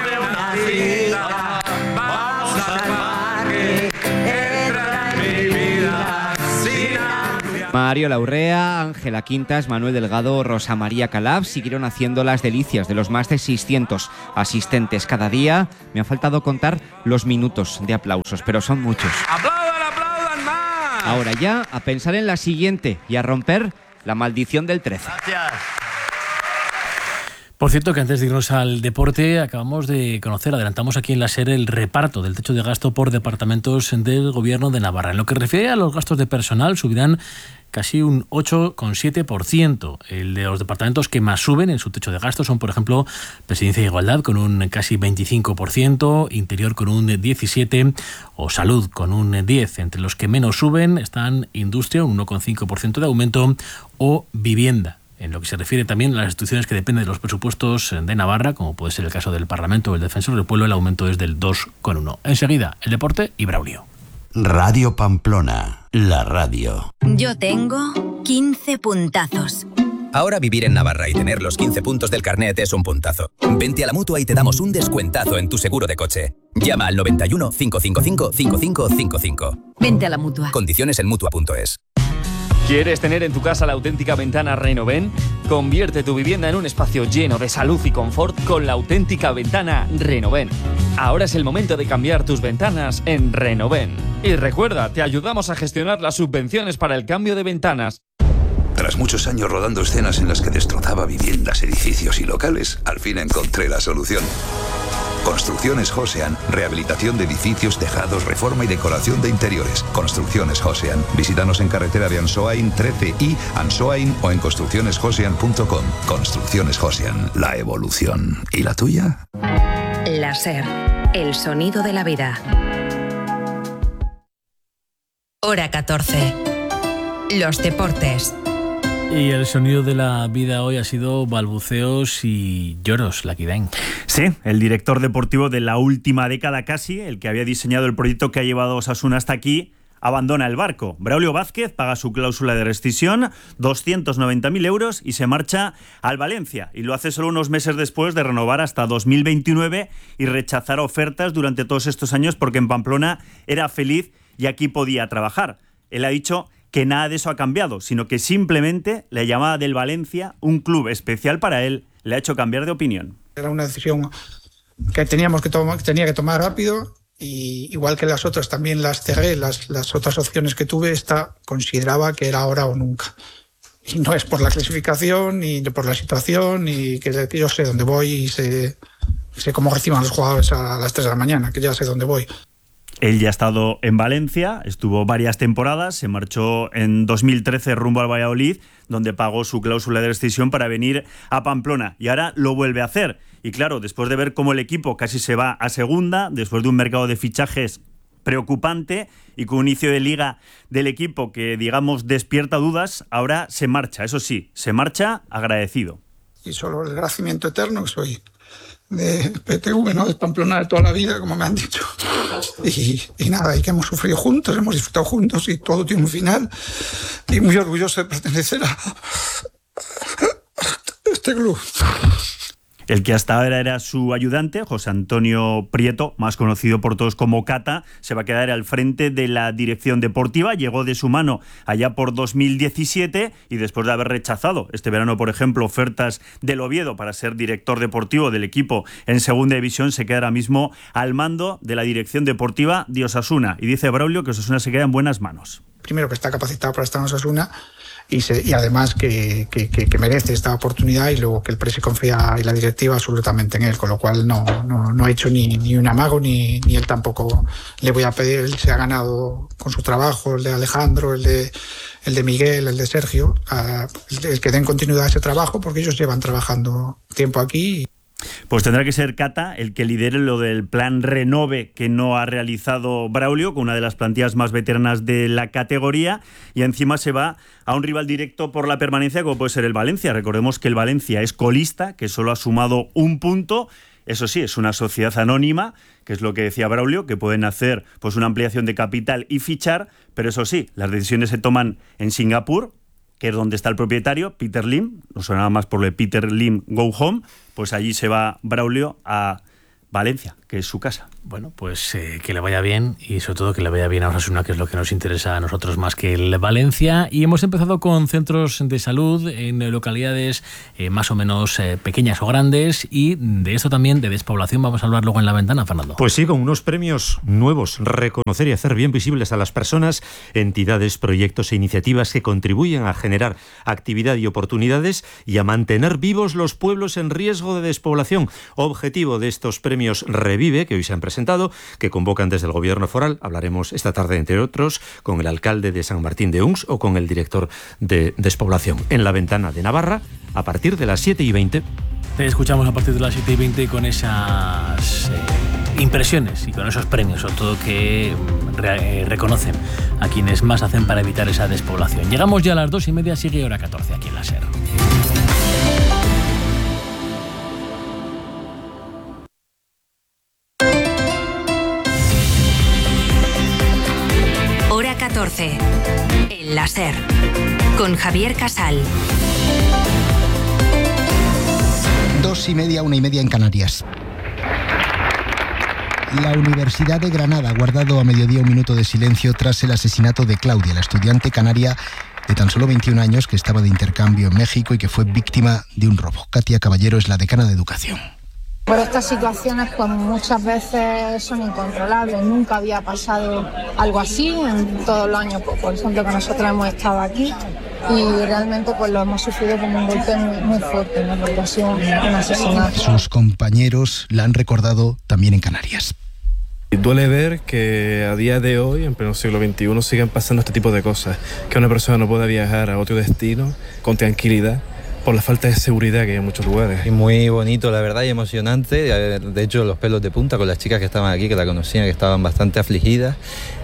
Speaker 4: Mario Laurrea, Ángela Quintas, Manuel Delgado, Rosa María Calab siguieron haciendo las delicias de los más de seiscientos asistentes cada día. Me ha faltado contar los minutos de aplausos, pero son muchos.
Speaker 18: ¡Aplaudan, aplaudan más!
Speaker 4: Ahora ya a pensar en la siguiente y a romper la maldición del trece.
Speaker 18: Gracias.
Speaker 15: Por cierto, que antes de irnos al deporte, acabamos de conocer, adelantamos aquí en la SER, el reparto del techo de gasto por departamentos del Gobierno de Navarra. En lo que refiere a los gastos de personal, subirán casi un ocho coma siete por ciento. El de los departamentos que más suben en su techo de gasto son, por ejemplo, Presidencia e Igualdad con un casi veinticinco por ciento, Interior con un diecisiete por ciento o Salud con un diez por ciento. Entre los que menos suben están Industria, un uno coma cinco por ciento de aumento, o Vivienda. En lo que se refiere también a las instituciones que dependen de los presupuestos de Navarra, como puede ser el caso del Parlamento o el Defensor del Pueblo, el aumento es del dos coma uno. Enseguida, el deporte y Braulio.
Speaker 19: Radio Pamplona, la radio.
Speaker 29: Yo tengo quince puntazos.
Speaker 20: Ahora vivir en Navarra y tener los quince puntos del carnet es un puntazo. Vente a la Mutua y te damos un descuentazo en tu seguro de coche. Llama al noventa y uno, cinco cinco cinco, cinco cinco cinco cinco.
Speaker 29: Vente a la Mutua.
Speaker 20: Condiciones en mutua punto es.
Speaker 21: ¿Quieres tener en tu casa la auténtica ventana Renoven? Convierte tu vivienda en un espacio lleno de salud y confort con la auténtica ventana Renoven. Ahora es el momento de cambiar tus ventanas en Renoven. Y recuerda, te ayudamos a gestionar las subvenciones para el cambio de ventanas.
Speaker 22: Tras muchos años rodando escenas en las que destrozaba viviendas, edificios y locales, al fin encontré la solución. Construcciones Josean, rehabilitación de edificios, tejados, reforma y decoración de interiores. Construcciones Josean. Visítanos en carretera de Ansoain trece y Ansoain o en construcciones josean punto com. Construcciones Josean, la evolución. ¿Y la tuya?
Speaker 29: La SER, el sonido de la vida. Hora catorce. Los deportes.
Speaker 15: Y el sonido de la vida hoy ha sido balbuceos y lloros, Laquidain.
Speaker 23: Sí, el director deportivo de la última década casi, el que había diseñado el proyecto que ha llevado a Osasuna hasta aquí, abandona el barco. Braulio Vázquez paga su cláusula de rescisión, doscientos noventa mil euros, y se marcha al Valencia. Y lo hace solo unos meses después de renovar hasta dos mil veintinueve y rechazar ofertas durante todos estos años porque en Pamplona era feliz y aquí podía trabajar. Él ha dicho que nada de eso ha cambiado, sino que simplemente la llamada del Valencia, un club especial para él, le ha hecho cambiar de opinión.
Speaker 31: Era una decisión que teníamos que tomar, que tenía que tomar rápido, y igual que las otras también las cerré, las, las otras opciones que tuve, esta consideraba que era ahora o nunca. Y no es por la clasificación, ni por la situación, ni que yo sé dónde voy y sé, sé cómo reciban los jugadores a las tres de la mañana, que ya sé dónde voy.
Speaker 23: Él ya ha estado en Valencia, estuvo varias temporadas, se marchó en dos mil trece rumbo al Valladolid, donde pagó su cláusula de rescisión para venir a Pamplona, y ahora lo vuelve a hacer. Y claro, después de ver cómo el equipo casi se va a segunda, después de un mercado de fichajes preocupante y con un inicio de liga del equipo que, digamos, despierta dudas, ahora se marcha, eso sí, se marcha agradecido.
Speaker 31: Y solo el agradecimiento eterno que soy de P T V, ¿no? De Pamplona de toda la vida, como me han dicho. Y, y nada, y que hemos sufrido juntos, hemos disfrutado juntos y todo tiene un final. Y muy orgulloso de pertenecer a este club.
Speaker 23: El que hasta ahora era su ayudante, José Antonio Prieto, más conocido por todos como Cata, se va a quedar al frente de la dirección deportiva. Llegó de su mano allá por dos mil diecisiete y después de haber rechazado este verano, por ejemplo, ofertas del Oviedo para ser director deportivo del equipo en segunda división, se queda ahora mismo al mando de la dirección deportiva de Osasuna. Y dice Braulio que Osasuna se queda en buenas manos.
Speaker 31: Primero, que está capacitado para estar en Osasuna, y, se, y además que, que, que, que merece esta oportunidad y luego que el presi confía y la directiva absolutamente en él, con lo cual no, no, no ha hecho ni, ni un amago ni, ni él tampoco le voy a pedir. Él se ha ganado con su trabajo, el de Alejandro, el de, el de Miguel, el de Sergio, uh, el, el que den continuidad a ese trabajo porque ellos llevan trabajando tiempo aquí.
Speaker 23: Pues tendrá que ser Cata el que lidere lo del plan Renove que no ha realizado Braulio, con una de las plantillas más veteranas de la categoría, y encima se va a un rival directo por la permanencia como puede ser el Valencia. Recordemos que el Valencia es colista, que solo ha sumado un punto. Eso sí, es una sociedad anónima, que es lo que decía Braulio, que pueden hacer pues una ampliación de capital y fichar, pero eso sí, las decisiones se toman en Singapur, que es donde está el propietario, Peter Lim, no sonaba más por lo de Peter Lim Go Home, pues allí se va Braulio a Valencia, que es su casa.
Speaker 15: Bueno, pues eh, que le vaya bien y sobre todo que le vaya bien a Osasuna, que es lo que nos interesa a nosotros más que el Valencia. Y hemos empezado con centros de salud en localidades eh, más o menos eh, pequeñas o grandes, y de esto también, de despoblación, vamos a hablar luego en la ventana, Fernando.
Speaker 1: Pues sí, con unos premios nuevos, reconocer y hacer bien visibles a las personas, entidades, proyectos e iniciativas que contribuyen a generar actividad y oportunidades y a mantener vivos los pueblos en riesgo de despoblación. Objetivo de estos premios Revive, que hoy se han presentado, que convocan desde el Gobierno foral. Hablaremos esta tarde, entre otros, con el alcalde de San Martín de Uns o con el director de despoblación. En la ventana de Navarra, a partir de las siete y veinte.
Speaker 15: Te escuchamos a partir de las siete y veinte con esas eh, impresiones y con esos premios, sobre todo que re, eh, reconocen a quienes más hacen para evitar esa despoblación. Llegamos ya a las dos y media, sigue hora catorce aquí en la SER.
Speaker 29: catorce. El láser. Con Javier Casal.
Speaker 2: Dos y media, una y media en Canarias. La Universidad de Granada ha guardado a mediodía un minuto de silencio tras el asesinato de Claudia, la estudiante canaria de tan solo veintiún años que estaba de intercambio en México y que fue víctima de un robo. Katia Caballero es la decana de Educación.
Speaker 3: Pero estas situaciones pues muchas veces son incontrolables. Nunca había pasado algo así en todos los años, pues, por ejemplo, que nosotros hemos estado aquí, y realmente pues lo hemos sufrido como un golpe muy, muy fuerte, ¿no? Porque ha sido un, un asesinato.
Speaker 2: Sus compañeros la han recordado también en Canarias.
Speaker 8: Duele ver que a día de hoy, en pleno siglo veintiuno, sigan pasando este tipo de cosas, que una persona no pueda viajar a otro destino con tranquilidad por la falta de seguridad que hay en muchos lugares.
Speaker 9: Y muy bonito, la verdad, y emocionante. De hecho, los pelos de punta con las chicas que estaban aquí, que la conocían, que estaban bastante afligidas,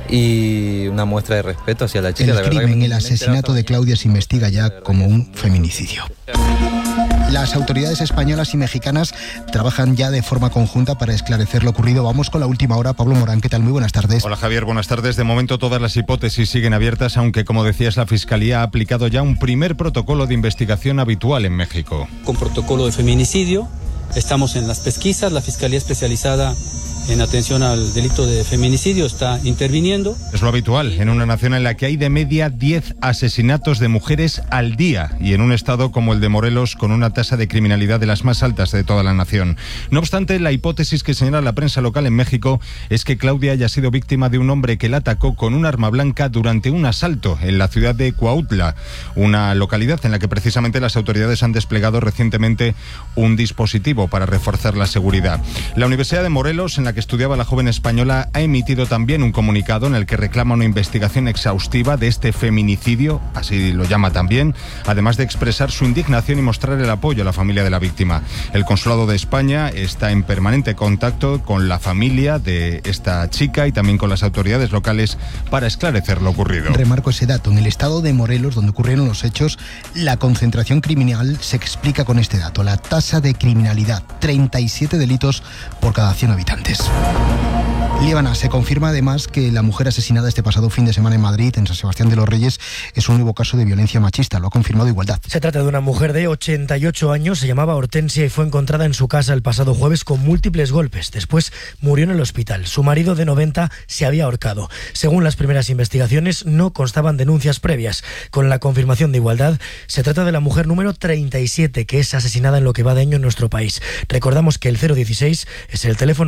Speaker 9: y una muestra de respeto hacia la chica.
Speaker 2: El
Speaker 9: la verdad
Speaker 2: crimen,
Speaker 9: que
Speaker 2: el asesinato de Claudia se investiga ya como un feminicidio. Las autoridades españolas y mexicanas trabajan ya de forma conjunta para esclarecer lo ocurrido. Vamos con la última hora. Pablo Morán, ¿qué tal? Muy buenas tardes.
Speaker 10: Hola Javier, buenas tardes. De momento todas las hipótesis siguen abiertas, aunque como decías, la Fiscalía ha aplicado ya un primer protocolo de investigación habitual en México.
Speaker 16: Con protocolo de feminicidio, estamos en las pesquisas, la Fiscalía especializada en atención al delito de feminicidio está interviniendo.
Speaker 10: Es lo habitual en una nación en la que hay de media diez asesinatos de mujeres al día y en un estado como el de Morelos con una tasa de criminalidad de las más altas de toda la nación. No obstante, la hipótesis que señala la prensa local en México es que Claudia haya sido víctima de un hombre que la atacó con un arma blanca durante un asalto en la ciudad de Cuautla, una localidad en la que precisamente las autoridades han desplegado recientemente un dispositivo para reforzar la seguridad. La Universidad de Morelos, en la que estudiaba la joven española, ha emitido también un comunicado en el que reclama una investigación exhaustiva de este feminicidio, así lo llama también, además de expresar su indignación y mostrar el apoyo a la familia de la víctima. El Consulado de España está en permanente contacto con la familia de esta chica y también con las autoridades locales para esclarecer lo ocurrido.
Speaker 2: Remarco ese dato. En el estado de Morelos, donde ocurrieron los hechos, la concentración criminal se explica con este dato. La tasa de criminalidad, treinta y siete delitos por cada cien habitantes. Líbana, se confirma además que la mujer asesinada este pasado fin de semana en Madrid, en San Sebastián de los Reyes, es un nuevo caso de violencia machista. Lo ha confirmado Igualdad.
Speaker 24: Se trata de una mujer de ochenta y ocho años, se llamaba Hortensia y fue encontrada en su casa el pasado jueves con múltiples golpes. Después murió en el hospital. Su marido de noventa se había ahorcado. Según las primeras investigaciones, no constaban denuncias previas. Con la confirmación de Igualdad, se trata de la mujer número treinta y siete que es asesinada en lo que va de año en nuestro país. Recordamos que el cero dieciséis es el teléfono contra la violencia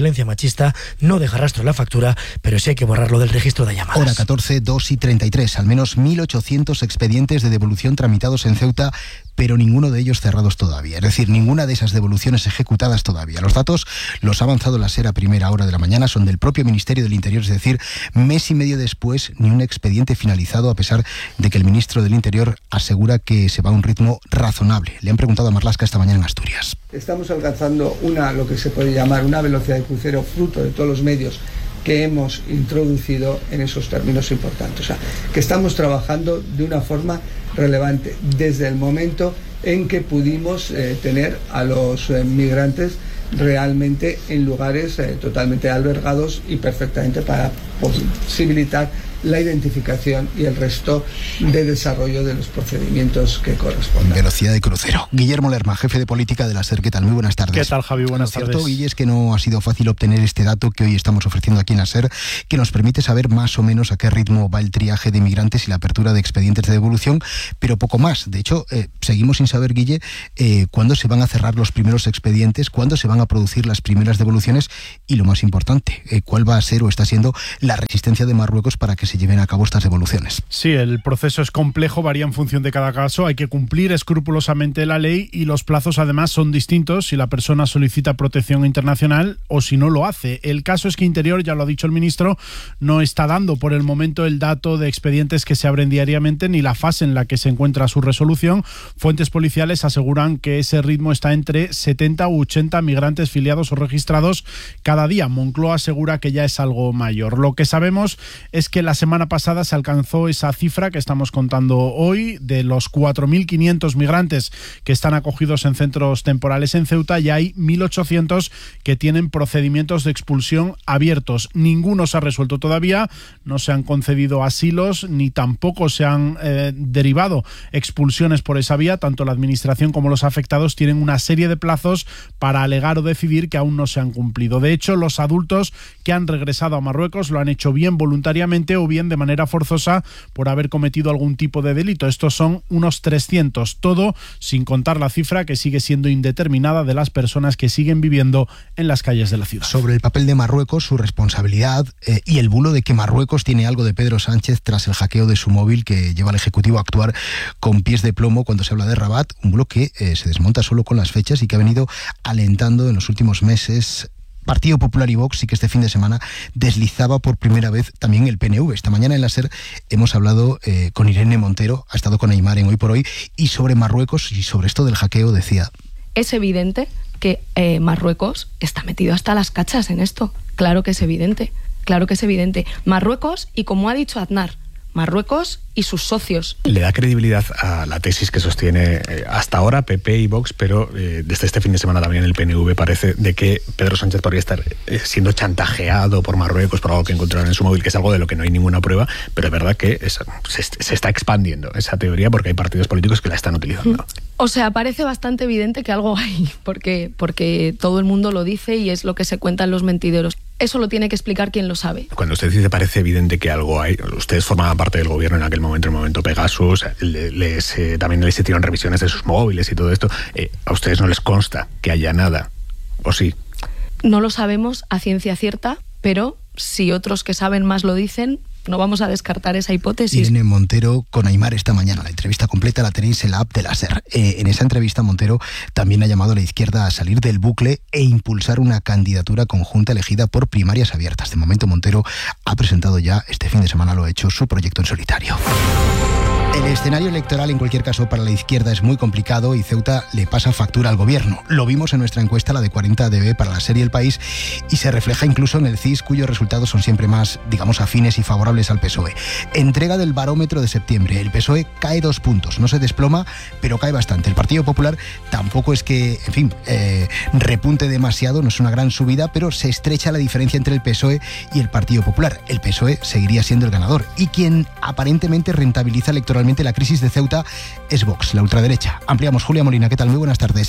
Speaker 24: violencia machista no deja rastro en la factura, pero sí hay que borrarlo del registro de llamadas.
Speaker 2: Hora catorce, dos y treinta y tres. Al menos mil ochocientos expedientes de devolución tramitados en Ceuta, pero ninguno de ellos cerrados todavía. Es decir, ninguna de esas devoluciones ejecutadas todavía. Los datos los ha avanzado la SER a primera hora de la mañana, son del propio Ministerio del Interior, es decir, mes y medio después, ni un expediente finalizado, a pesar de que el ministro del Interior asegura que se va a un ritmo razonable. Le han preguntado a Marlaska esta mañana en Asturias.
Speaker 5: Estamos alcanzando una, lo que se puede llamar una velocidad de crucero fruto de todos los medios que hemos introducido en esos términos importantes. O sea, que estamos trabajando de una forma relevante desde el momento en que pudimos eh, tener a los eh, migrantes realmente en lugares eh, totalmente albergados y perfectamente para posibilitar la identificación y el resto de desarrollo de los procedimientos que correspondan.
Speaker 2: Velocidad de crucero. Guillermo Lerma, jefe de política de la SER. ¿Qué tal? Muy buenas tardes.
Speaker 6: ¿Qué tal, Javi? Buenas tardes.
Speaker 2: Lo cierto, Guille, es que no ha sido fácil obtener este dato que hoy estamos ofreciendo aquí en la SER, que nos permite saber más o menos a qué ritmo va el triaje de inmigrantes y la apertura de expedientes de devolución, pero poco más. De hecho, eh, seguimos sin saber, Guille, eh, cuándo se van a cerrar los primeros expedientes, cuándo se van a producir las primeras devoluciones y, lo más importante, eh, cuál va a ser o está siendo la resistencia de Marruecos para que se lleven a cabo estas devoluciones.
Speaker 6: Sí, el proceso es complejo, varía en función de cada caso, hay que cumplir escrupulosamente la ley y los plazos además son distintos si la persona solicita protección internacional o si no lo hace. El caso es que Interior, ya lo ha dicho el ministro, no está dando por el momento el dato de expedientes que se abren diariamente ni la fase en la que se encuentra su resolución. Fuentes policiales aseguran que ese ritmo está entre setenta u ochenta migrantes filiados o registrados cada día. Moncloa asegura que ya es algo mayor. Lo que sabemos es que la semana pasada se alcanzó esa cifra que estamos contando hoy, de los cuatro mil quinientos migrantes que están acogidos en centros temporales en Ceuta, y hay mil ochocientos que tienen procedimientos de expulsión abiertos. Ninguno se ha resuelto todavía, no se han concedido asilos ni tampoco se han eh, derivado expulsiones por esa vía. Tanto la administración como los afectados tienen una serie de plazos para alegar o decidir que aún no se han cumplido. De hecho, los adultos que han regresado a Marruecos lo han hecho bien voluntariamente o bien de manera forzosa por haber cometido algún tipo de delito. Estos son unos trescientos, todo sin contar la cifra que sigue siendo indeterminada de las personas que siguen viviendo en las calles de la ciudad.
Speaker 2: Sobre el papel de Marruecos, su responsabilidad eh, y el bulo de que Marruecos tiene algo de Pedro Sánchez tras el hackeo de su móvil que lleva al Ejecutivo a actuar con pies de plomo cuando se habla de Rabat, un bulo que eh, se desmonta solo con las fechas y que ha venido alentando en los últimos meses Partido Popular y Vox, y que este fin de semana deslizaba por primera vez también el P N V. Esta mañana en la SER hemos hablado eh, con Irene Montero, ha estado con Aymar en Hoy por Hoy, y sobre Marruecos y sobre esto del hackeo decía:
Speaker 7: es evidente que eh, Marruecos está metido hasta las cachas en esto. Claro que es evidente, claro que es evidente. Marruecos, y como ha dicho Aznar, Marruecos y sus socios.
Speaker 11: Le da credibilidad a la tesis que sostiene eh, hasta ahora P P y Vox, pero eh, desde este fin de semana también el P N V parece de que Pedro Sánchez podría estar eh, siendo chantajeado por Marruecos por algo que encontraron en su móvil, que es algo de lo que no hay ninguna prueba, pero es verdad que es, se, se está expandiendo esa teoría porque hay partidos políticos que la están utilizando.
Speaker 7: O sea, parece bastante evidente que algo hay, porque, porque todo el mundo lo dice y es lo que se cuenta en los mentideros. Eso lo tiene que explicar quien lo sabe.
Speaker 11: Cuando usted dice parece evidente que algo hay, ustedes formaban parte del gobierno en aquel momento, en el momento Pegasus, les, eh, también les hicieron revisiones de sus móviles y todo esto. Eh, ¿A ustedes no les consta que haya nada? ¿O sí?
Speaker 7: No lo sabemos a ciencia cierta, pero si otros que saben más lo dicen, no vamos a descartar esa hipótesis.
Speaker 2: Irene Montero con Aymar esta mañana. La entrevista completa la tenéis en la app de la SER. Eh, en esa entrevista Montero también ha llamado a la izquierda a salir del bucle e impulsar una candidatura conjunta elegida por primarias abiertas. De momento Montero ha presentado ya, este fin de semana lo ha hecho, su proyecto en solitario. El escenario electoral, en cualquier caso, para la izquierda es muy complicado y Ceuta le pasa factura al gobierno. Lo vimos en nuestra encuesta, la de cuarenta D B para la SER y El País, y se refleja incluso en el C I S, cuyos resultados son siempre más, digamos, afines y favorables al P S O E. Entrega del barómetro de septiembre. El P S O E cae dos puntos. No se desploma, pero cae bastante. El Partido Popular tampoco es que, en fin, eh, repunte demasiado, no es una gran subida, pero se estrecha la diferencia entre el P S O E y el Partido Popular. El P S O E seguiría siendo el ganador. Y quien aparentemente rentabiliza electoralmente la crisis de Ceuta es Vox, la ultraderecha. Ampliamos. Julia Molina, ¿qué tal? Muy buenas tardes.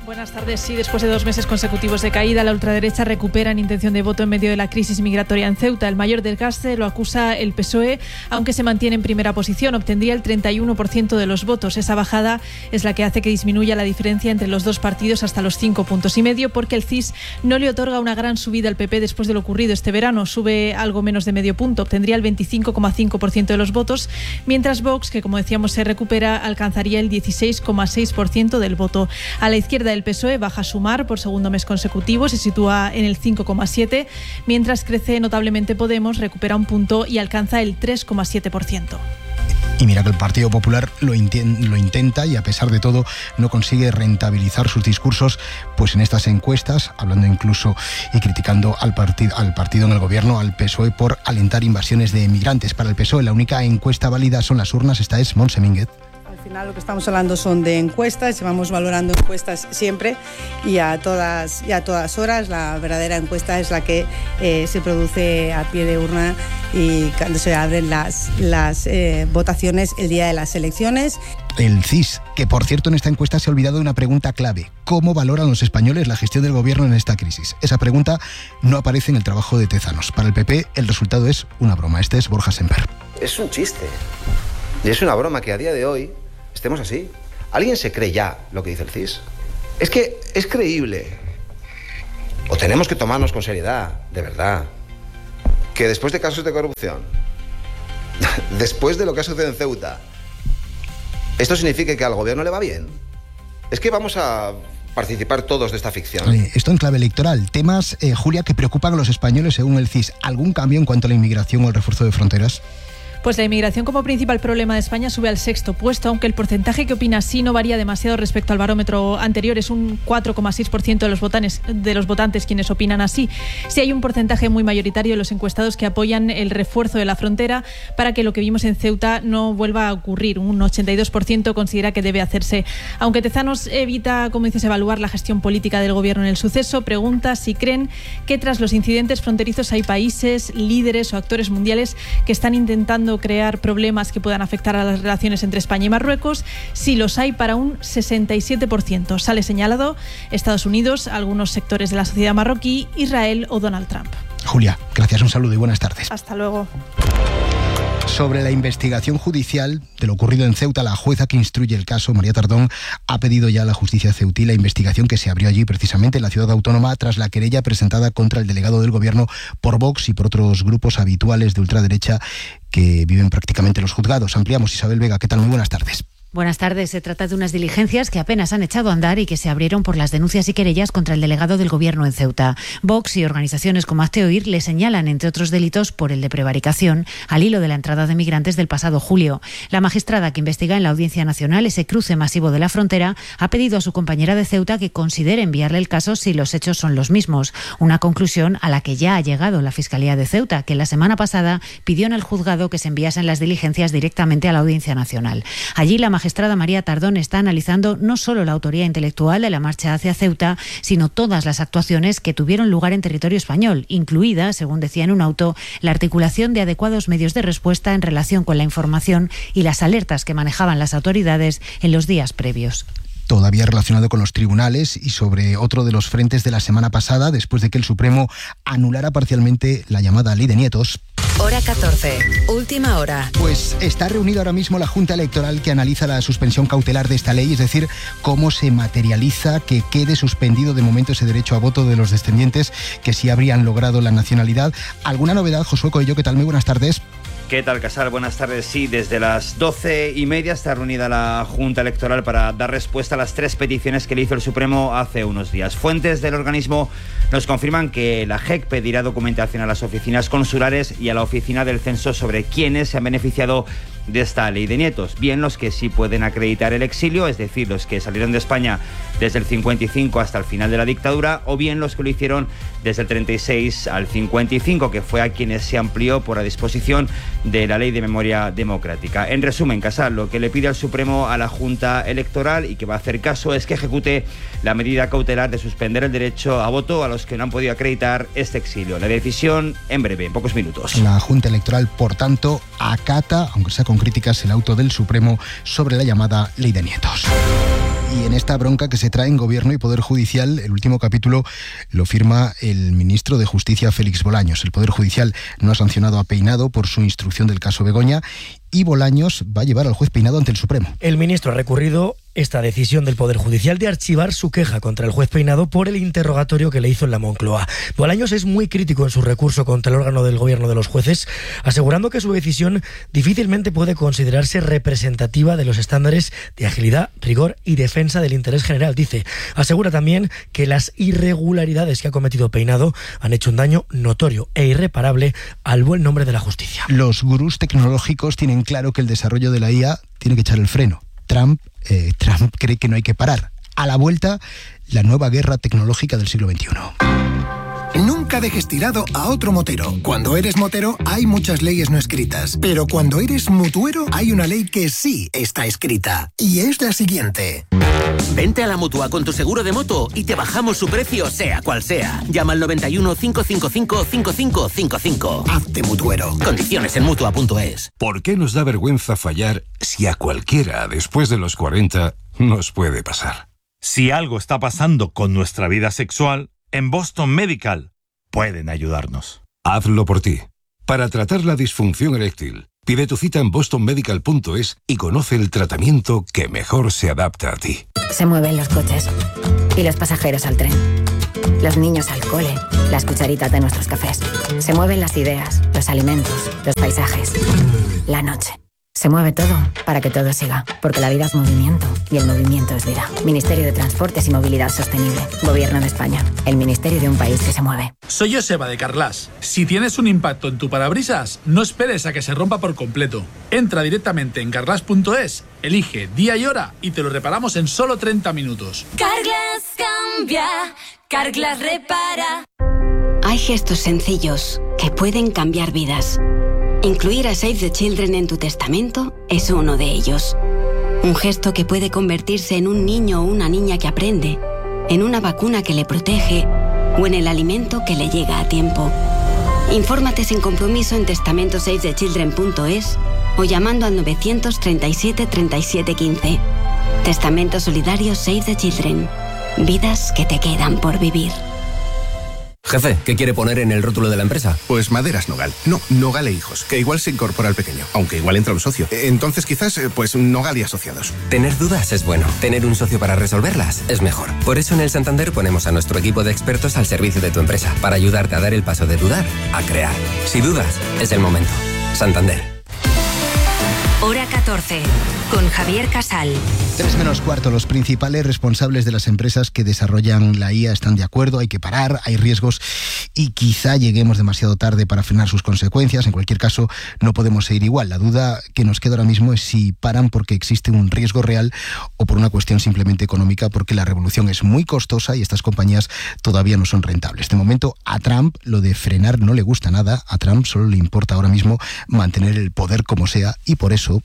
Speaker 4: Buenas tardes. Sí, después de dos meses consecutivos de caída, la ultraderecha recupera en intención de voto en medio de la crisis migratoria en Ceuta. El mayor desgaste lo acusa el P S O E, aunque se mantiene en primera posición. Obtendría el treinta y uno por ciento de los votos. Esa bajada es la que hace que disminuya la diferencia entre los dos partidos hasta los cinco puntos y medio, porque el C I S no le otorga una gran subida al P P después de lo ocurrido este verano. Sube algo menos de medio punto. Obtendría el veinticinco coma cinco por ciento de los votos, mientras Vox, que como decíamos se recupera, alcanzaría el dieciséis coma seis por ciento del voto. A la izquierda, el P S O E baja a Sumar por segundo mes consecutivo, se sitúa en el cinco coma siete, mientras crece notablemente Podemos, recupera un punto y alcanza el tres coma siete por ciento.
Speaker 2: Y mira que el Partido Popular lo, inten- lo intenta y a pesar de todo no consigue rentabilizar sus discursos pues en estas encuestas, hablando incluso y criticando al, parti- al partido en el gobierno, al P S O E, por alentar invasiones de migrantes. Para el P S O E la única encuesta válida son las urnas. Esta es Montse Mínguez.
Speaker 12: Al final lo que estamos hablando son de encuestas, llevamos valorando encuestas siempre y a todas, y a todas horas. La verdadera encuesta es la que eh, se produce a pie de urna y cuando se abren las, las eh, votaciones el día de las elecciones.
Speaker 2: El C I S, que por cierto en esta encuesta se ha olvidado de una pregunta clave: ¿cómo valoran los españoles la gestión del gobierno en esta crisis? Esa pregunta no aparece en el trabajo de Tezanos. Para el P P el resultado es una broma. Este es Borja Semper.
Speaker 13: Es un chiste y es una broma que a día de hoy estemos así. ¿Alguien se cree ya lo que dice el C I S? Es que es creíble. O tenemos que tomarnos con seriedad, de verdad, que después de casos de corrupción, después de lo que ha sucedido en Ceuta, ¿esto significa que al gobierno le va bien? Es que vamos a participar todos de esta ficción.
Speaker 2: Oye, esto en clave electoral. Temas, eh, Julia, que preocupan a los españoles según el C I S. ¿Algún cambio en cuanto a la inmigración o el refuerzo de fronteras?
Speaker 4: Pues la inmigración como principal problema de España sube al sexto puesto, aunque el porcentaje que opina sí no varía demasiado respecto al barómetro anterior. Es un cuatro coma seis por ciento de los votantes, de los votantes quienes opinan así. Sí hay un porcentaje muy mayoritario de los encuestados que apoyan el refuerzo de la frontera para que lo que vimos en Ceuta no vuelva a ocurrir. Un ochenta y dos por ciento considera que debe hacerse. Aunque Tezanos evita, como dices, evaluar la gestión política del gobierno en el suceso, pregunta si creen que tras los incidentes fronterizos hay países, líderes o actores mundiales que están intentando crear problemas que puedan afectar a las relaciones entre España y Marruecos. Sí los hay, para un sesenta y siete por ciento. Sale señalado Estados Unidos, algunos sectores de la sociedad marroquí, Israel o Donald Trump.
Speaker 2: Julia, gracias, un saludo y buenas tardes.
Speaker 4: Hasta luego.
Speaker 2: Sobre la investigación judicial de lo ocurrido en Ceuta, la jueza que instruye el caso, María Tardón, ha pedido ya a la justicia ceutí la investigación que se abrió allí precisamente en la ciudad autónoma tras la querella presentada contra el delegado del gobierno por Vox y por otros grupos habituales de ultraderecha que viven prácticamente los juzgados. Ampliamos. Isabel Vega, ¿qué tal? Muy buenas tardes.
Speaker 14: Buenas tardes. Se trata de unas diligencias que apenas han echado a andar y que se abrieron por las denuncias y querellas contra el delegado del gobierno en Ceuta. Vox y organizaciones como Hazte Oír le señalan, entre otros delitos, por el de prevaricación, al hilo de la entrada de migrantes del pasado julio. La magistrada que investiga en la Audiencia Nacional ese cruce masivo de la frontera ha pedido a su compañera de Ceuta que considere enviarle el caso si los hechos son los mismos. Una conclusión a la que ya ha llegado la Fiscalía de Ceuta, que la semana pasada pidió en el juzgado que se enviasen las diligencias directamente a la Audiencia Nacional. Allí la magistrada magistrada María Tardón está analizando no solo la autoría intelectual de la marcha hacia Ceuta, sino todas las actuaciones que tuvieron lugar en territorio español, incluida, según decía en un auto, la articulación de adecuados medios de respuesta en relación con la información y las alertas que manejaban las autoridades en los días previos.
Speaker 2: Todavía relacionado con los tribunales y sobre otro de los frentes de la semana pasada, después de que el Supremo anulara parcialmente la llamada Ley de Nietos.
Speaker 29: Hora catorce, última hora.
Speaker 2: Pues está reunida ahora mismo la Junta Electoral que analiza la suspensión cautelar de esta ley, es decir, cómo se materializa que quede suspendido de momento ese derecho a voto de los descendientes que sí habrían logrado la nacionalidad. ¿Alguna novedad, Josué Coello? ¿Qué tal? Muy buenas tardes.
Speaker 17: ¿Qué tal, Casal? Buenas tardes. Sí, desde las doce y media está reunida la Junta Electoral para dar respuesta a las tres peticiones que le hizo el Supremo hace unos días. Fuentes del organismo nos confirman que la J E C pedirá documentación a las oficinas consulares y a la oficina del censo sobre quiénes se han beneficiado de esta ley de nietos. Bien los que sí pueden acreditar el exilio, es decir, los que salieron de España desde el cincuenta y cinco hasta el final de la dictadura, o bien los que lo hicieron desde el treinta y seis al cincuenta y cinco, que fue a quienes se amplió por la disposición de la Ley de Memoria Democrática. En resumen, Casal, lo que le pide al Supremo a la Junta Electoral y que va a hacer caso es que ejecute la medida cautelar de suspender el derecho a voto a los que no han podido acreditar este exilio. La decisión en breve, en pocos minutos.
Speaker 2: La Junta Electoral, por tanto, acata, aunque sea con críticas, el auto del Supremo sobre la llamada Ley de Nietos. Y en esta bronca que se trae en Gobierno y Poder Judicial, el último capítulo lo firma el ministro de Justicia, Félix Bolaños. El Poder Judicial no ha sancionado a Peinado por su instrucción del caso Begoña y Bolaños va a llevar al juez Peinado ante el Supremo.
Speaker 24: El ministro ha recurrido esta decisión del Poder Judicial de archivar su queja contra el juez Peinado por el interrogatorio que le hizo en la Moncloa. Bolaños es muy crítico en su recurso contra el órgano del gobierno de los jueces, asegurando que su decisión difícilmente puede considerarse representativa de los estándares de agilidad, rigor y defensa del interés general. Dice, asegura también que las irregularidades que ha cometido Peinado han hecho un daño notorio e irreparable al buen nombre de la justicia.
Speaker 2: Los gurús tecnológicos tienen claro que el desarrollo de la I A tiene que echar el freno. Trump, eh, Trump cree que no hay que parar. A la vuelta, la nueva guerra tecnológica del siglo veintiuno.
Speaker 18: Nunca dejes tirado a otro motero. Cuando eres motero hay muchas leyes no escritas, pero cuando eres mutuero hay una ley que sí está escrita, y es la siguiente.
Speaker 19: Vente a la Mutua con tu seguro de moto y te bajamos su precio sea cual sea. Llama al noventa y uno, cinco cinco cinco, cinco cinco cinco cinco.
Speaker 18: Hazte mutuero.
Speaker 19: Condiciones en Mutua punto es.
Speaker 20: ¿Por qué nos da vergüenza fallar si a cualquiera después de los cuarenta nos puede pasar?
Speaker 21: Si algo está pasando con nuestra vida sexual, en Boston Medical pueden ayudarnos.
Speaker 20: Hazlo por ti. Para tratar la disfunción eréctil, pide tu cita en boston medical punto es y conoce el tratamiento que mejor se adapta a ti.
Speaker 22: Se mueven los coches y los pasajeros al tren, los niños al cole, las cucharitas de nuestros cafés. Se mueven las ideas, los alimentos, los paisajes, la noche. Se mueve todo para que todo siga, porque la vida es movimiento y el movimiento es vida. Ministerio de Transportes y Movilidad Sostenible. Gobierno de España. El ministerio de un país que se mueve.
Speaker 25: Soy Joseba de Carglass. Si tienes un impacto en tu parabrisas, no esperes a que se rompa por completo. Entra directamente en carglass punto es, elige día y hora y te lo reparamos en solo treinta minutos.
Speaker 26: Carglass cambia, Carglass repara.
Speaker 27: Hay gestos sencillos que pueden cambiar vidas. Incluir a Save the Children en tu testamento es uno de ellos. Un gesto que puede convertirse en un niño o una niña que aprende, en una vacuna que le protege o en el alimento que le llega a tiempo. Infórmate sin compromiso en testamento save the children punto es o llamando al novecientos treinta y siete, treinta y siete, quince. Testamento solidario Save the Children. Vidas que te quedan por vivir.
Speaker 28: Jefe, ¿qué quiere poner en el rótulo de la empresa?
Speaker 30: Pues Maderas Nogal. No, Nogal e Hijos, que igual se incorpora al pequeño, aunque igual entra un socio. Entonces quizás, pues Nogal y Asociados.
Speaker 28: Tener dudas es bueno. Tener un socio para resolverlas es mejor. Por eso en el Santander ponemos a nuestro equipo de expertos al servicio de tu empresa, para ayudarte a dar el paso de dudar a crear. Si dudas, es el momento. Santander.
Speaker 29: Hora catorce, con Javier Casal.
Speaker 2: Tres menos cuarto, los principales responsables de las empresas que desarrollan la I A están de acuerdo, hay que parar, hay riesgos y quizá lleguemos demasiado tarde para frenar sus consecuencias. En cualquier caso, no podemos seguir igual. La duda que nos queda ahora mismo es si paran porque existe un riesgo real o por una cuestión simplemente económica, porque la revolución es muy costosa y estas compañías todavía no son rentables. De momento, a Trump lo de frenar no le gusta nada. A Trump solo le importa ahora mismo mantener el poder como sea y por eso...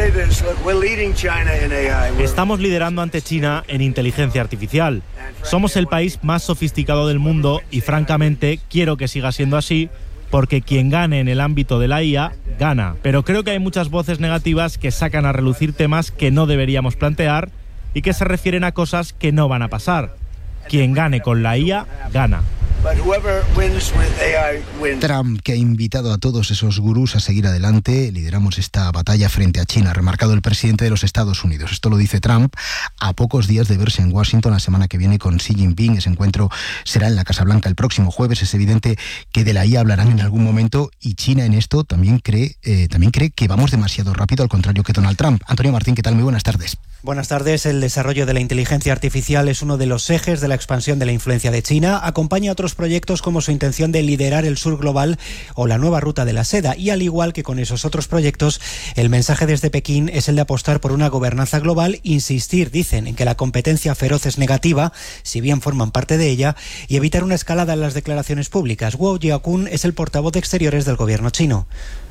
Speaker 31: Estamos liderando ante China en inteligencia artificial. Somos el país más sofisticado del mundo y francamente quiero que siga siendo así porque quien gane en el ámbito de la I A, gana. Pero creo que hay muchas voces negativas que sacan a relucir temas que no deberíamos plantear y que se refieren a cosas que no van a pasar. Quien gane con la I A, gana.
Speaker 2: Trump, que ha invitado a todos esos gurús a seguir adelante, lideramos esta batalla frente a China, ha remarcado el presidente de los Estados Unidos. Esto lo dice Trump a pocos días de verse en Washington la semana que viene con Xi Jinping. Ese encuentro será en la Casa Blanca el próximo jueves. Es evidente que de la I A hablarán en algún momento y China en esto también cree, eh, también cree que vamos demasiado rápido, al contrario que Donald Trump. Antonio Martín, ¿qué tal? Muy buenas tardes.
Speaker 32: Buenas tardes. El desarrollo de la inteligencia artificial es uno de los ejes de la expansión de la influencia de China. Acompaña a otros proyectos como su intención de liderar el sur global o la nueva ruta de la seda. Y al igual que con esos otros proyectos, el mensaje desde Pekín es el de apostar por una gobernanza global, insistir, dicen, en que la competencia feroz es negativa, si bien forman parte de ella, y evitar una escalada en las declaraciones públicas. Guo Jiakun es el portavoz de Exteriores del gobierno chino.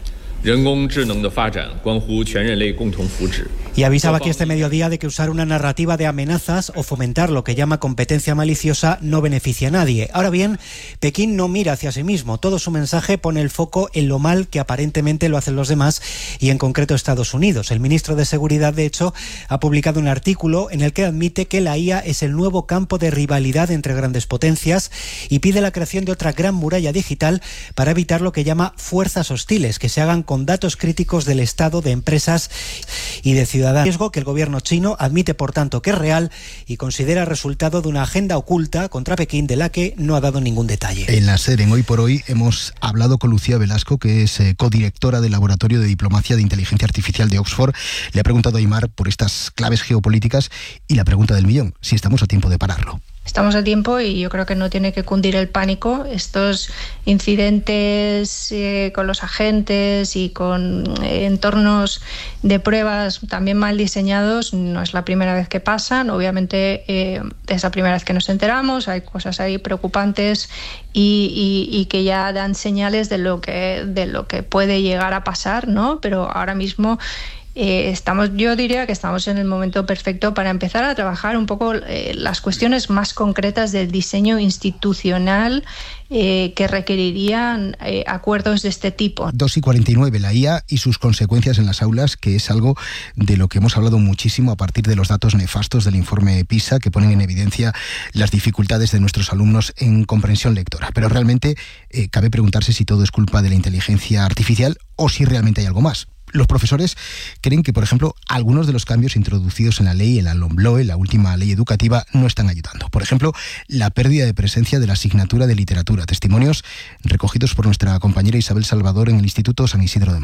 Speaker 32: Y avisaba aquí este mediodía de que usar una narrativa de amenazas o fomentar lo que llama competencia maliciosa no beneficia a nadie. Ahora bien, Pekín no mira hacia sí mismo. Todo su mensaje pone el foco en lo mal que aparentemente lo hacen los demás y en concreto Estados Unidos. El ministro de Seguridad, de hecho, ha publicado un artículo en el que admite que la I A es el nuevo campo de rivalidad entre grandes potencias y pide la creación de otra gran muralla digital para evitar lo que llama fuerzas hostiles, que se hagan con datos críticos del Estado, de empresas y de ciudadanos. Riesgo que el gobierno chino admite, por tanto, que es real y considera resultado de una agenda oculta contra Pekín de la que no ha dado ningún detalle.
Speaker 2: En la SER, en Hoy por Hoy, hemos hablado con Lucía Velasco, que es eh, codirectora del Laboratorio de Diplomacia de Inteligencia Artificial de Oxford. Le ha preguntado a Aimar por estas claves geopolíticas y la pregunta del millón, si estamos a tiempo de pararlo.
Speaker 1: Estamos a tiempo y yo creo que no tiene que cundir el pánico. Estos incidentes eh, con los agentes y con eh, entornos de pruebas también mal diseñados no es la primera vez que pasan. Obviamente eh, es la primera vez que nos enteramos, hay cosas ahí preocupantes y, y, y que ya dan señales de lo que, de lo que puede llegar a pasar, ¿no? Pero ahora mismo Eh, estamos, yo diría que estamos en el momento perfecto para empezar a trabajar un poco eh, las cuestiones más concretas del diseño institucional eh, que requerirían eh, acuerdos de este tipo.
Speaker 2: dos y cuarenta y nueve, la I A y sus consecuencias en las aulas, que es algo de lo que hemos hablado muchísimo a partir de los datos nefastos del informe PISA, que ponen en evidencia las dificultades de nuestros alumnos en comprensión lectora. Pero realmente eh, cabe preguntarse si todo es culpa de la inteligencia artificial o si realmente hay algo más. Los profesores creen que, por ejemplo, algunos de los cambios introducidos en la ley, en la LOMLOE, la última ley educativa, no están ayudando. Por ejemplo, la pérdida de presencia de la asignatura de literatura. Testimonios recogidos por nuestra compañera Isabel Salvador en el Instituto San Isidro de